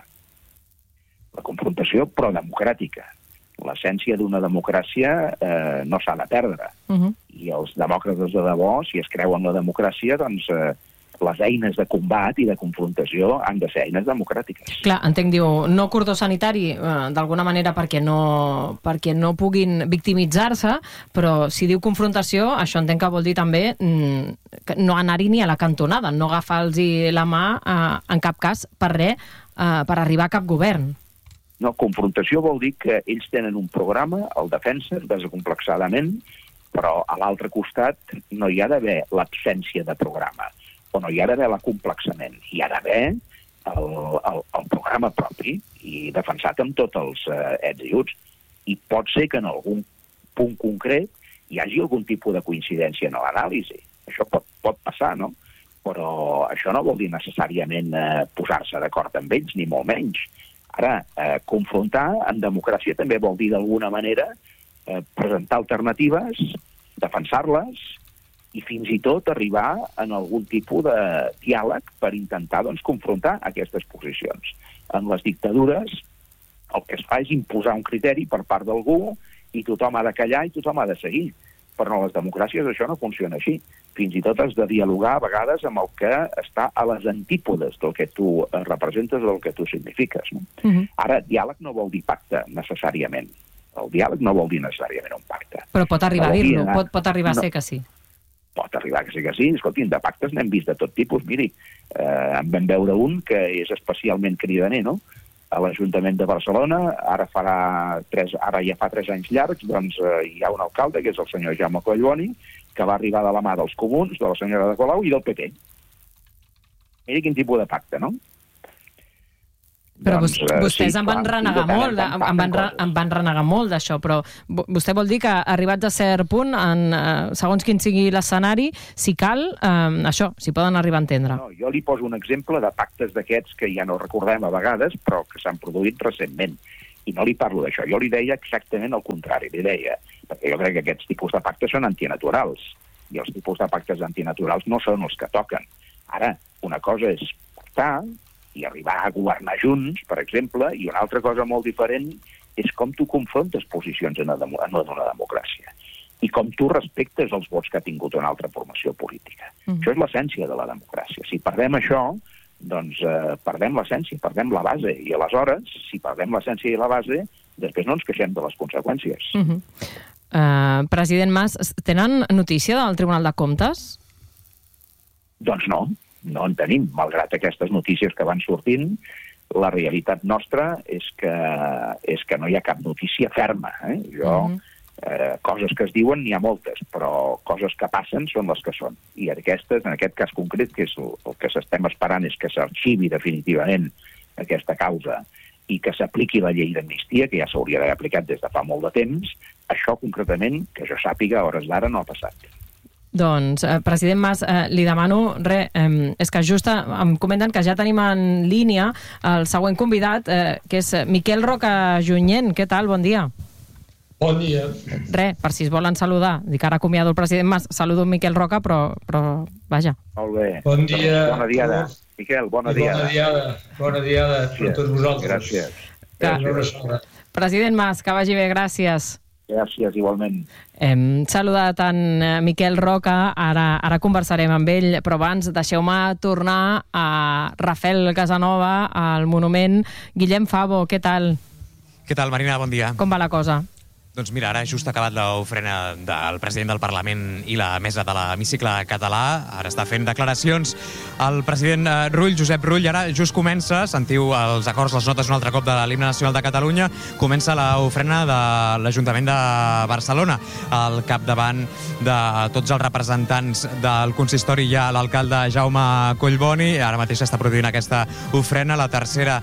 La confrontació pro-democràtica. L'essència d'una democràcia eh, no s'ha de perdre. Uh-huh. I els demòcrates de debò, si es creuen la democràcia, doncs eh, les eines de combat i de confrontació han de ser eines democràtiques. Clar, entenc, diu, no cordó sanitari, eh, d'alguna manera perquè no, perquè no puguin victimitzar-se, però si diu confrontació, això entenc que vol dir també mm, no anar-hi ni a la cantonada, no agafar-los la mà eh, en cap cas per res, eh, per arribar a cap govern. No, confrontació vol dir que ells tenen un programa, el defensen desacomplexadament, però a l'altre costat no hi ha d'haver l'absència de programa, o no hi ha d'haver l'acomplexament, hi ha d'haver el, el, el programa propi i defensat amb tots els eh, ets i uts. I pot ser que en algun punt concret hi hagi algun tipus de coincidència en l'anàlisi. Això pot, pot passar, no? però això no vol dir necessàriament eh, posar-se d'acord amb ells, ni molt menys. Ara, eh, confrontar en democràcia també vol dir d'alguna manera eh, presentar alternatives, defensar-les i fins i tot arribar en algun tipus de diàleg per intentar doncs, confrontar aquestes posicions. En les dictadures el que es fa és imposar un criteri per part d'algú i tothom ha de callar i tothom ha de seguir. Però en les democràcies això no funciona així. Fins i tot has de dialogar a vegades amb el que està a les antípodes del que tu representes o del que tu signifiques. No? Uh-huh. Ara, diàleg no vol dir pacte, necessàriament. El diàleg no vol dir necessàriament un pacte. Però pot arribar no a dir-lo, anar... pot, pot arribar a no. ser que sí. Pot arribar que sí que sí. Escolti, de pactes n'hem vist de tot tipus. Miri, eh, en vam veure un que és especialment cridaner, no? A l'Ajuntament de Barcelona, ara farà tres, ara ja fa tres anys llargs, doncs eh, hi ha un alcalde, que és el senyor Jaume Collboni, que va arribar de la mà dels comuns, de la senyora de Colau i del P P. Miri quin tipus de pacte, no? Però doncs, vostès sí, en van clar, renegar sí, molt, tant, en van, en van renegar molt d'això, però vostè vol dir que arribats a cert punt, en, eh, segons quin sigui l'escenari, si cal, eh, això, s'hi poden arribar a entendre. No, jo li poso un exemple de pactes d'aquests que ja no recordem a vegades, però que s'han produït recentment. I no li parlo d'això, jo li deia exactament el contrari, li deia, perquè jo crec que aquests tipus de pactes són antinaturals, i els tipus de pactes antinaturals no són els que toquen. Ara, una cosa és pactar i arribar a governar junts, per exemple, i una altra cosa molt diferent és com tu confrontes posicions en una, en una democràcia i com tu respectes els vots que ha tingut una altra formació política. Mm. Això és l'essència de la democràcia. Si perdem això, doncs eh, perdem l'essència, perdem la base, i aleshores, si perdem l'essència i la base, després no ens queixem de les conseqüències. Mm -hmm. uh, President Mas, tenen notícia del Tribunal de Comptes? Doncs no. No en tenim, malgrat aquestes notícies que van sortint. La realitat nostra és que, és que no hi ha cap notícia ferma. Eh? Jo, uh-huh. eh, coses que es diuen n'hi ha moltes, però coses que passen són les que són. I aquestes, en aquest cas concret, que és el, el que s'estem esperant és que s'arxivi definitivament aquesta causa i que s'apliqui la llei d'amnistia, que ja s'hauria d'haver aplicat des de fa molt de temps. Això, concretament, que jo sàpiga, a hores d'ara no ha passat. Doncs, eh, president Mas, eh, li demano, re, eh, és que just em comenten que ja tenim en línia el següent convidat, eh, que és Miquel Roca Junyent. Què tal? Bon dia. Bon dia. Re, per si es volen saludar. Dic, ara acomiado el president Mas, saludo Miquel Roca, però, però vaja. Molt bé. Bon dia. Bona diada. Miquel, bona diada. Bona diada, bona diada per tots vosaltres. Gràcies. Gràcies. President Mas, que vagi bé, gràcies. Gràcies, igualment. Hem saludat en Miquel Roca, ara, ara conversarem amb ell, però abans deixeu-me tornar a Rafael Casanova, al Monument. Guillem Favo, què tal? Què tal, Marina? Bon dia. Com va la cosa? Doncs mira, ara just ha acabat l'ofrena del president del Parlament i la mesa de l'hemicicle català. Ara està fent declaracions el president Rull, Josep Rull. Ara just comença, sentiu els acords, les notes un altre cop de l'himne nacional de Catalunya, comença l'ofrena de l'Ajuntament de Barcelona. Al capdavant de tots els representants del consistori hi ha l'alcalde Jaume Collboni. Ara mateix s'està produint aquesta ofrena, la tercera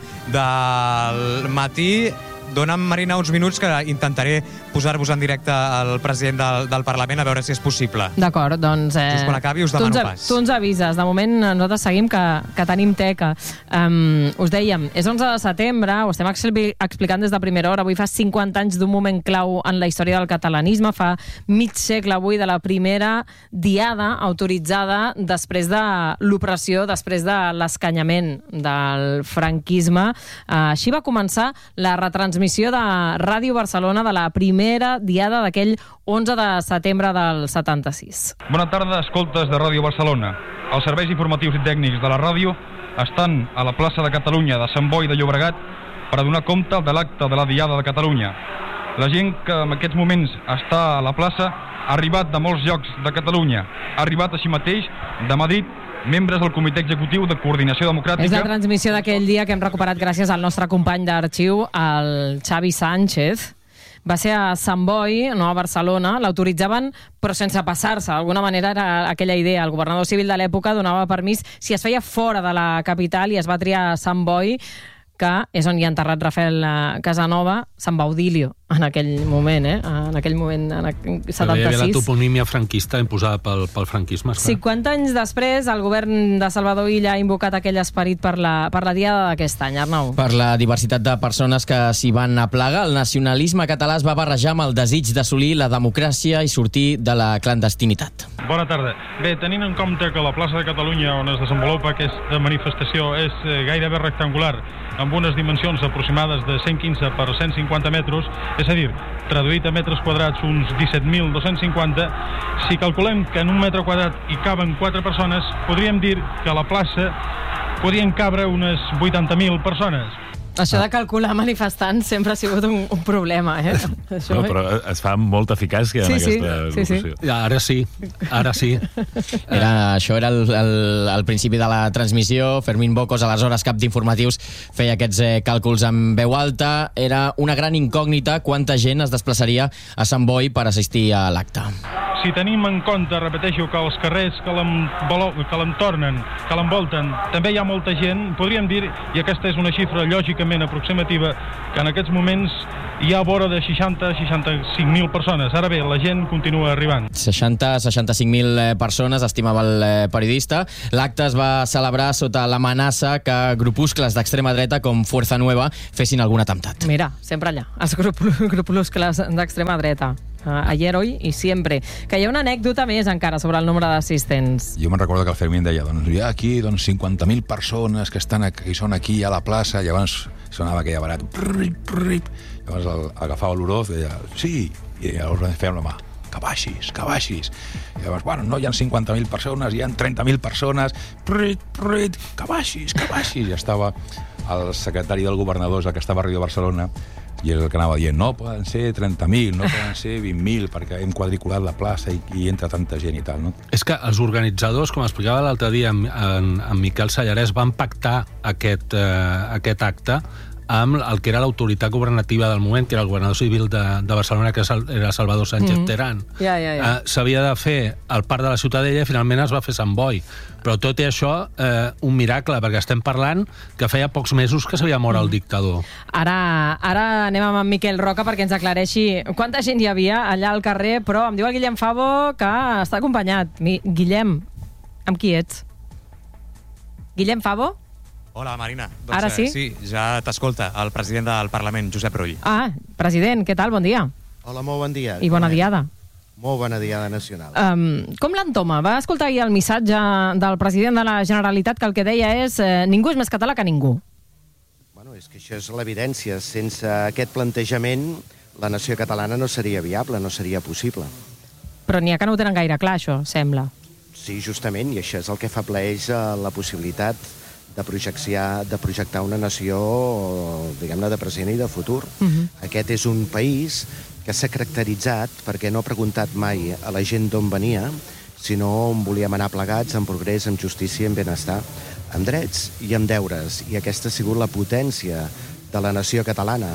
del matí. Dona'm, Marina, uns minuts que intentaré posar-vos en directe al president del, del Parlament a veure si és possible. D'acord, doncs... Eh, Just quan acabi us demano pas. Tu ens avises. De moment nosaltres seguim que, que tenim teca. Um, us dèiem, és onze de setembre, ho estem explicant des de primera hora. Avui fa cinquanta anys d'un moment clau en la història del catalanisme. Fa mig segle avui de la primera diada autoritzada després de l'opressió, després de l'escanyament del franquisme. Uh, així va començar la retransmissió de Ràdio Barcelona de la primera diada d'aquell onze de setembre del setanta-sis. Bona tarda, escoltes de Ràdio Barcelona. Els serveis informatius i tècnics de la ràdio estan a la plaça de Catalunya de Sant Boi de Llobregat per a donar compte de l'acte de la Diada de Catalunya. La gent que en aquests moments està a la plaça ha arribat de molts llocs de Catalunya. Ha arribat així mateix de Madrid membres del Comitè Executiu de Coordinació Democràtica. És la transmissió d'aquell dia que hem recuperat gràcies al nostre company d'arxiu, el Xavi Sánchez. Va ser a Sant Boi, no a Barcelona, l'autoritzaven però sense passar-se. D'alguna manera era aquella idea. El governador civil de l'època donava permís si es feia fora de la capital i es va triar Sant Boi, que és on hi ha enterrat Rafael Casanova, Sant Baudilio. en aquell moment, eh? En aquell moment, en setanta-sis. Hi havia la toponímia franquista imposada pel, pel franquisme, esclar. cinquanta anys després, el govern de Salvador Illa ha invocat aquell esperit per la, per la diada d'aquest any, Arnau. Per la diversitat de persones que s'hi van aplegar, el nacionalisme català es va barrejar amb el desig d'assolir la democràcia i sortir de la clandestinitat. Bona tarda. Bé, tenint en compte que la plaça de Catalunya on es desenvolupa aquesta manifestació és gairebé rectangular, amb unes dimensions aproximades de cent quinze per cent cinquanta metres, és a dir, traduït a metres quadrats uns disset mil dos-cents cinquanta, si calculem que en un metre quadrat hi caben quatre persones, podríem dir que a la plaça podien cabre unes vuitanta mil persones. Això de calcular manifestants sempre ha sigut un, un problema, eh? Això... No, però es fa amb molta eficàcia sí, en sí, aquesta sí, locució. sí. Ara sí, ara sí. Era, això era el, el, el principi de la transmissió. Fermín Bocos, aleshores cap d'informatius, feia aquests eh, càlculs amb veu alta. Era una gran incògnita quanta gent es desplaçaria a Sant Boi per assistir a l'acte. Si tenim en compte, repeteixo, que els carrers que l'entornen, que l'envolten, també hi ha molta gent, podríem dir, i aquesta és una xifra lògicament aproximativa, que en aquests moments hi ha vora de seixanta a seixanta-cinc mil persones. Ara bé, la gent continua arribant. seixanta a seixanta-cinc mil persones, estimava el periodista. L'acte es va celebrar sota l'amenaça que grupuscles d'extrema dreta com Fuerza Nueva fessin algun atemptat. Mira, sempre allà, els grupuscles d'extrema dreta. Uh, ayer, hoy y siempre. Que hi ha una anècdota més encara sobre el nombre d'assistents. Jo me'n recordo que el Fermín deia, doncs hi ha aquí doncs, cinquanta mil persones que estan aquí, són aquí a la plaça, i llavors sonava aquella barat, prrip, prrip. Llavors el, agafava l'Oroz i deia, sí, i llavors fèiem la mà, que baixis, que baixis. I llavors, bueno, no hi ha cinquanta mil persones, hi ha trenta mil persones, prrip, prrip, que baixis, que baixis. I estava el secretari del governador, el que estava a Ràdio Barcelona, i el que anava dient, no, poden ser trenta mil, no poden ser vint mil, perquè hem quadriculat la plaça i, i entra tanta gent i tal, no? És que els organitzadors, com explicava l'altre dia en, en, en Miquel Sallarès, van pactar aquest, eh, aquest acte amb el que era l'autoritat governativa del moment, que era el governador civil de, de Barcelona, que era Salvador Sánchez mm. Terán. Ja, ja, ja. Eh, S'havia de fer el parc de la Ciutadella i finalment es va fer Sant Boi. Però tot i això, eh, un miracle, perquè estem parlant que feia pocs mesos que s'havia mort el dictador. Ara, ara anem amb en Miquel Roca perquè ens aclareixi quanta gent hi havia allà al carrer, però em diu el Guillem Favo que està acompanyat. Mi, Guillem, amb qui ets? Guillem Favo? Hola, Marina. Doncs, Ara sí? Eh, sí, ja t'escolta el president del Parlament, Josep Rull. Ah, president, què tal? Bon dia. Hola, molt bon dia. I bona diada. Molt bona diada nacional. Um, com l'entoma? Va escoltar ahir el missatge del president de la Generalitat que el que deia és eh, ningú és més català que ningú. Bueno, és que això és l'evidència. Sense aquest plantejament, la nació catalana no seria viable, no seria possible. Però n'hi ha que no ho tenen gaire clar, això, sembla. Sí, justament, i això és el que afebleix la possibilitat de projectar, de projectar una nació, diguem-ne, de present i de futur. Uh-huh. Aquest és un país que s'ha caracteritzat perquè no ha preguntat mai a la gent d'on venia, sinó on volíem anar plegats, en progrés, en justícia, en benestar, amb drets i amb deures. I aquesta ha sigut la potència de la nació catalana.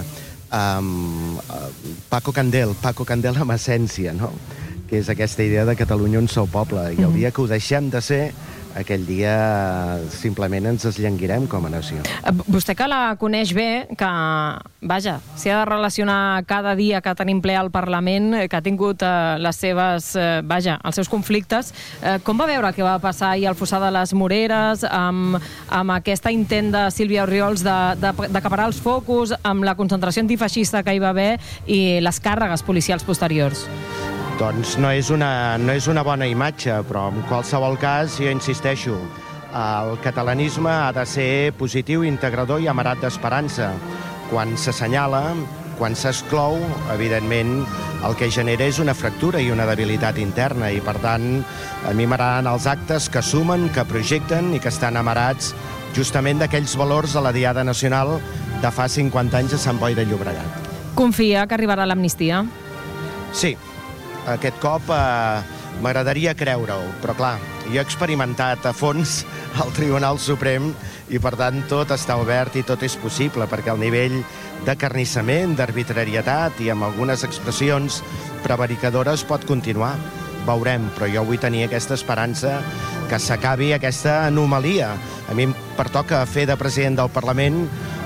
Um, uh, Paco Candel, Paco Candel amb essència, no? Que és aquesta idea de Catalunya un sol poble. I el dia que ho deixem de ser, aquell dia simplement ens esllanguirem com a nació. Vostè que la coneix bé, que, vaja, s'hi ha de relacionar cada dia que tenim ple al Parlament, que ha tingut eh, les seves, eh, vaja, els seus conflictes, eh, com va veure què va passar ahir al Fossar de les Moreres, amb, amb aquesta intent de Sílvia Orriols d'acaparar els focus, amb la concentració antifeixista que hi va haver i les càrregues policials posteriors? Doncs no és una, no és una bona imatge, però en qualsevol cas, jo insisteixo, el catalanisme ha de ser positiu, integrador i amarat d'esperança. Quan s'assenyala, quan s'exclou, evidentment, el que genera és una fractura i una debilitat interna, i per tant, a mi m'agraden els actes que sumen, que projecten i que estan amarats justament d'aquells valors de la Diada Nacional de fa cinquanta anys a Sant Boi de Llobregat. Confia que arribarà l'amnistia? Sí. Aquest cop eh, m'agradaria creure-ho, però clar, jo he experimentat a fons al Tribunal Suprem i per tant tot està obert i tot és possible, perquè el nivell d'acarnissament, d'arbitrarietat i amb algunes expressions prevaricadores pot continuar. Veurem, però jo vull tenir aquesta esperança que s'acabi aquesta anomalia. A mi em pertoca fer de president del Parlament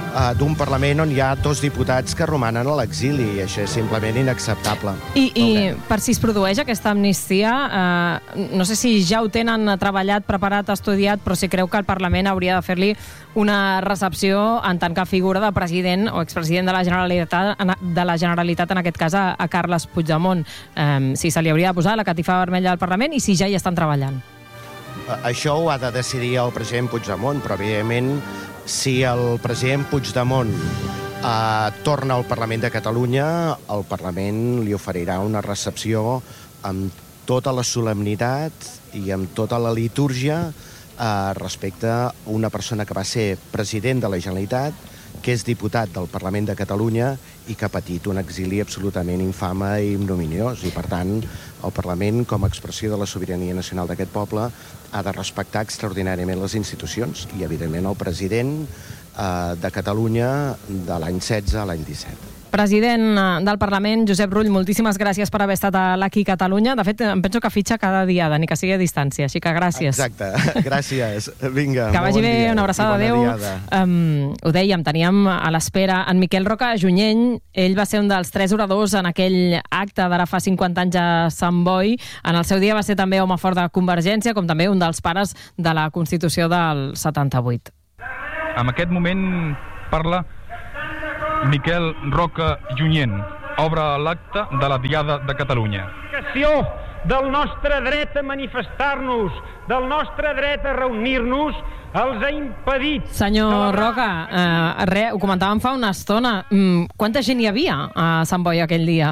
uh, d'un Parlament on hi ha dos diputats que romanen a l'exili, i això és simplement inacceptable. I, i per si es produeix aquesta amnistia, eh, no sé si ja ho tenen treballat, preparat, estudiat, però si creu que el Parlament hauria de fer-li una recepció en tant que figura de president o expresident de la Generalitat, de la Generalitat en aquest cas a, a Carles Puigdemont. Eh, si se li hauria de posar la catifa vermella al Parlament i si ja hi estan treballant. Això ho ha de decidir el president Puigdemont, però evidentment si el president Puigdemont eh, torna al Parlament de Catalunya, el Parlament li oferirà una recepció amb tota la solemnitat i amb tota la litúrgia eh, respecte a una persona que va ser president de la Generalitat, que és diputat del Parlament de Catalunya i que ha patit un exili absolutament infame i ignominiós. I, per tant, el Parlament, com a expressió de la sobirania nacional d'aquest poble, ha de respectar extraordinàriament les institucions i, evidentment, el president eh, de Catalunya de l'any setze a l'any disset. President del Parlament, Josep Rull, moltíssimes gràcies per haver estat l'Aquí Catalunya. De fet, em penso que fitxa cada diada, ni que sigui a distància, així que gràcies. Exacte, gràcies. Vinga, que vagi bon bé, dia. una abraçada, adéu. Um, ho dèiem, teníem a l'espera en Miquel Roca Junyent. Ell va ser un dels tres oradors en aquell acte d'ara fa cinquanta anys a Sant Boi. En el seu dia va ser també home fort de Convergència, com també un dels pares de la Constitució del setanta-vuit. En aquest moment parla Miquel Roca Junyent, obre l'acte de la Diada de Catalunya. Del nostre dret a manifestar-nos, del nostre dret a reunir-nos, els ha impedit... Senyor Roca, eh, re, ho comentàvem fa una estona. Mm, quanta gent hi havia a Sant Boi aquell dia?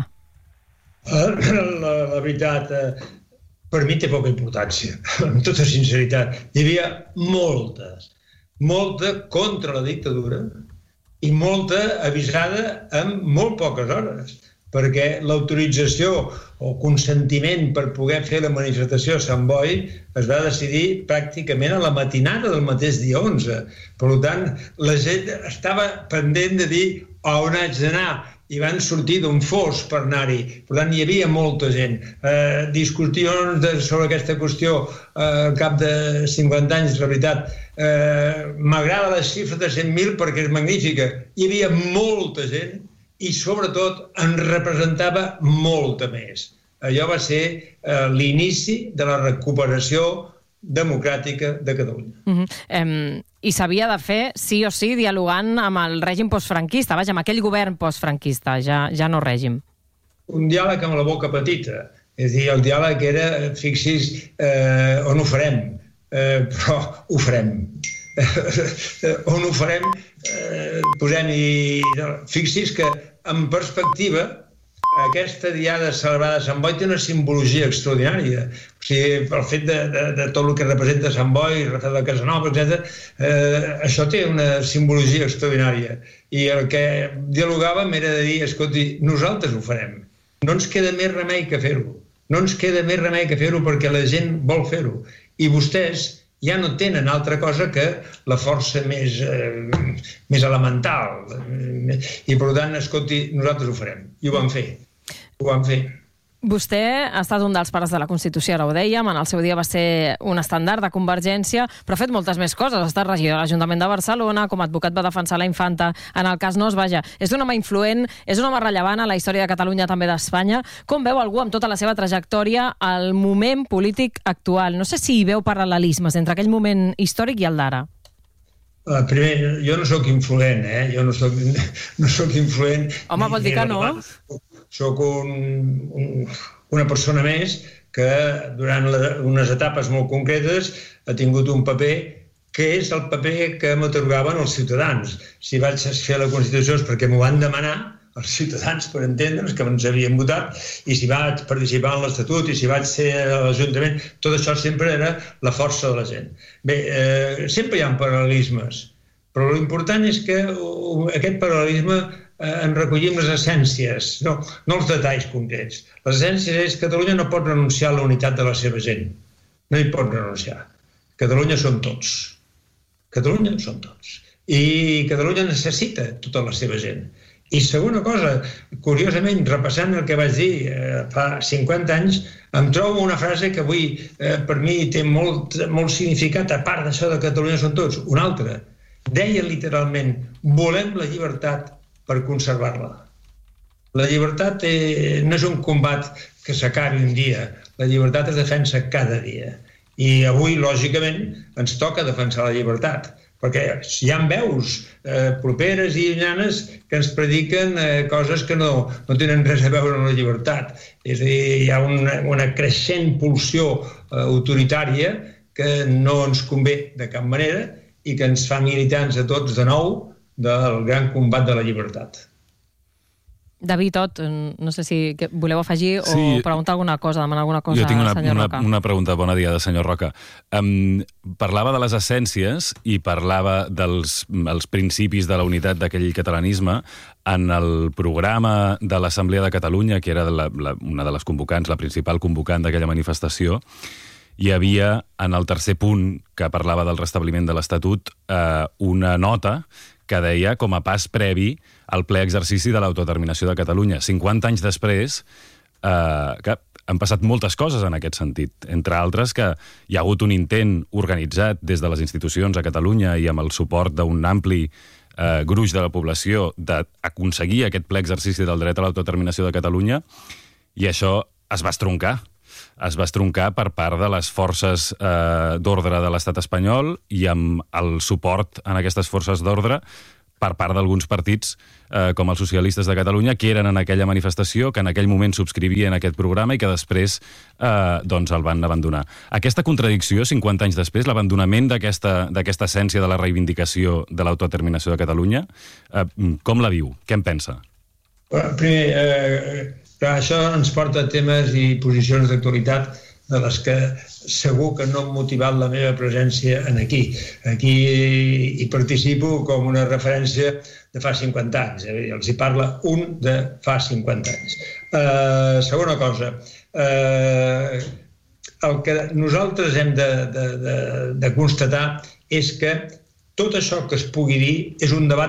La, la veritat, per mi té poca importància, amb tota sinceritat. Hi havia moltes, molta contra la dictadura, i molta avisada en molt poques hores, perquè l'autorització o consentiment per poder fer la manifestació a Sant Boi es va decidir pràcticament a la matinada del mateix dia onze. Per tant, la gent estava pendent de dir on haig d'anar i van sortir d'un fos per anar-hi. Per tant, hi havia molta gent. Eh, discussions de, sobre aquesta qüestió eh, al cap de cinquanta anys, la veritat. Eh, M'agrada la xifra de cent mil perquè és magnífica. Hi havia molta gent i, sobretot, en representava molta més. Allò va ser eh, l'inici de la recuperació democràtica de Catalunya. Uh-huh. eh, I s'havia de fer, sí o sí, dialogant amb el règim postfranquista, vaja, amb aquell govern postfranquista, ja, ja no règim. Un diàleg amb la boca petita. És a dir, el diàleg era, fixi's, eh, on ho farem, eh, però ho farem. On ho farem, eh, posem-hi... Fixi's que, en perspectiva, aquesta diada celebrada a Sant Boi té una simbologia extraordinària. O sigui, pel fet de, de, de tot el que representa Sant Boi, Rafael de Casanova, etcètera, eh, això té una simbologia extraordinària. I el que dialogàvem era de dir, escolti, nosaltres ho farem. No ens queda més remei que fer-ho. No ens queda més remei que fer-ho perquè la gent vol fer-ho. I vostès ja no tenen altra cosa que la força més, eh, més elemental. I, per tant, escolti, nosaltres ho farem. I ho vam fer. Ho vam fer. Vostè ha estat un dels pares de la Constitució, ara ho dèiem, en el seu dia va ser un estàndard de Convergència, però ha fet moltes més coses. Ha estat regidor de l'Ajuntament de Barcelona, com a advocat va defensar la infanta en el cas Nos, vaja, és un home influent, és un home rellevant a la història de Catalunya, també d'Espanya. Com veu algú amb tota la seva trajectòria al moment polític actual? No sé si hi veu paral·lelismes entre aquell moment històric i el d'ara. Uh, primer, jo no sóc influent, eh? Jo no sóc, no sóc influent. Home, vol dir que no? Soc un, un, una persona més que durant la, unes etapes molt concretes ha tingut un paper que és el paper que m'atorgaven els ciutadans. Si vaig fer la Constitució és perquè m'ho van demanar els ciutadans, per entendre'ns, que ens havien votat, i si vaig participar en l'Estatut, i si vaig ser a l'Ajuntament, tot això sempre era la força de la gent. Bé, eh, sempre hi ha paral·lelismes, però l'important és que aquest paral·lelisme eh, en recollim les essències, no, no els detalls concrets. Les essències és que Catalunya no pot renunciar a la unitat de la seva gent. No hi pot renunciar. Catalunya som tots. Catalunya som tots. I Catalunya necessita tota la seva gent. I segona cosa, curiosament, repassant el que vaig dir eh, fa cinquanta anys, em trobo una frase que avui eh, per mi té molt, molt significat, a part d'això de Catalunya som tots, una altra, deia literalment: volem la llibertat per conservar-la. La llibertat eh, no és un combat que s'acabi un dia, la llibertat es defensa cada dia. I avui, lògicament, ens toca defensar la llibertat, perquè hi ha veus eh, properes i llunyanes que ens prediquen eh, coses que no, no tenen res a veure amb la llibertat. És a dir, hi ha una, una creixent pulsió eh, autoritària que no ens convé de cap manera i que ens fa militants a tots de nou del gran combat de la llibertat. David, Ot, no sé si voleu afegir o Sí. preguntar alguna cosa, demanar alguna cosa Jo tinc una, al senyor una, Roca. una pregunta. Bona dia, de senyor Roca. Um, parlava de les essències i parlava dels els principis de la unitat d'aquell catalanisme en el programa de l'Assemblea de Catalunya, que era la, la, una de les convocants, la principal convocant d'aquella manifestació. Hi havia, en el tercer punt, que parlava del restabliment de l'Estatut, eh, una nota que deia com a pas previ al ple exercici de l'autodeterminació de Catalunya. cinquanta anys després, eh, que han passat moltes coses en aquest sentit. Entre altres, que hi ha hagut un intent organitzat des de les institucions a Catalunya i amb el suport d'un ampli eh, gruix de la població d'aconseguir aquest ple exercici del dret a l'autodeterminació de Catalunya, i això es va estroncar. Es va estroncar per part de les forces eh, d'ordre de l'estat espanyol i amb el suport en aquestes forces d'ordre per part d'alguns partits eh, com els socialistes de Catalunya, que eren en aquella manifestació, que en aquell moment subscrivien aquest programa i que després eh, doncs el van abandonar. Aquesta contradicció, cinquanta anys després, l'abandonament d'aquesta d'aquesta essència de la reivindicació de l'autodeterminació de Catalunya, eh, com la viu? Què en pensa? Primer, eh, clar, això ens porta a temes i posicions d'actualitat de les que segur que no han motivat la meva presència en aquí. Aquí hi participo com una referència de fa cinquanta anys. Eh? Els hi parla un de fa cinquanta anys. Eh, segona cosa, eh, el que nosaltres hem de, de, de, de constatar és que tot això que es pugui dir és un debat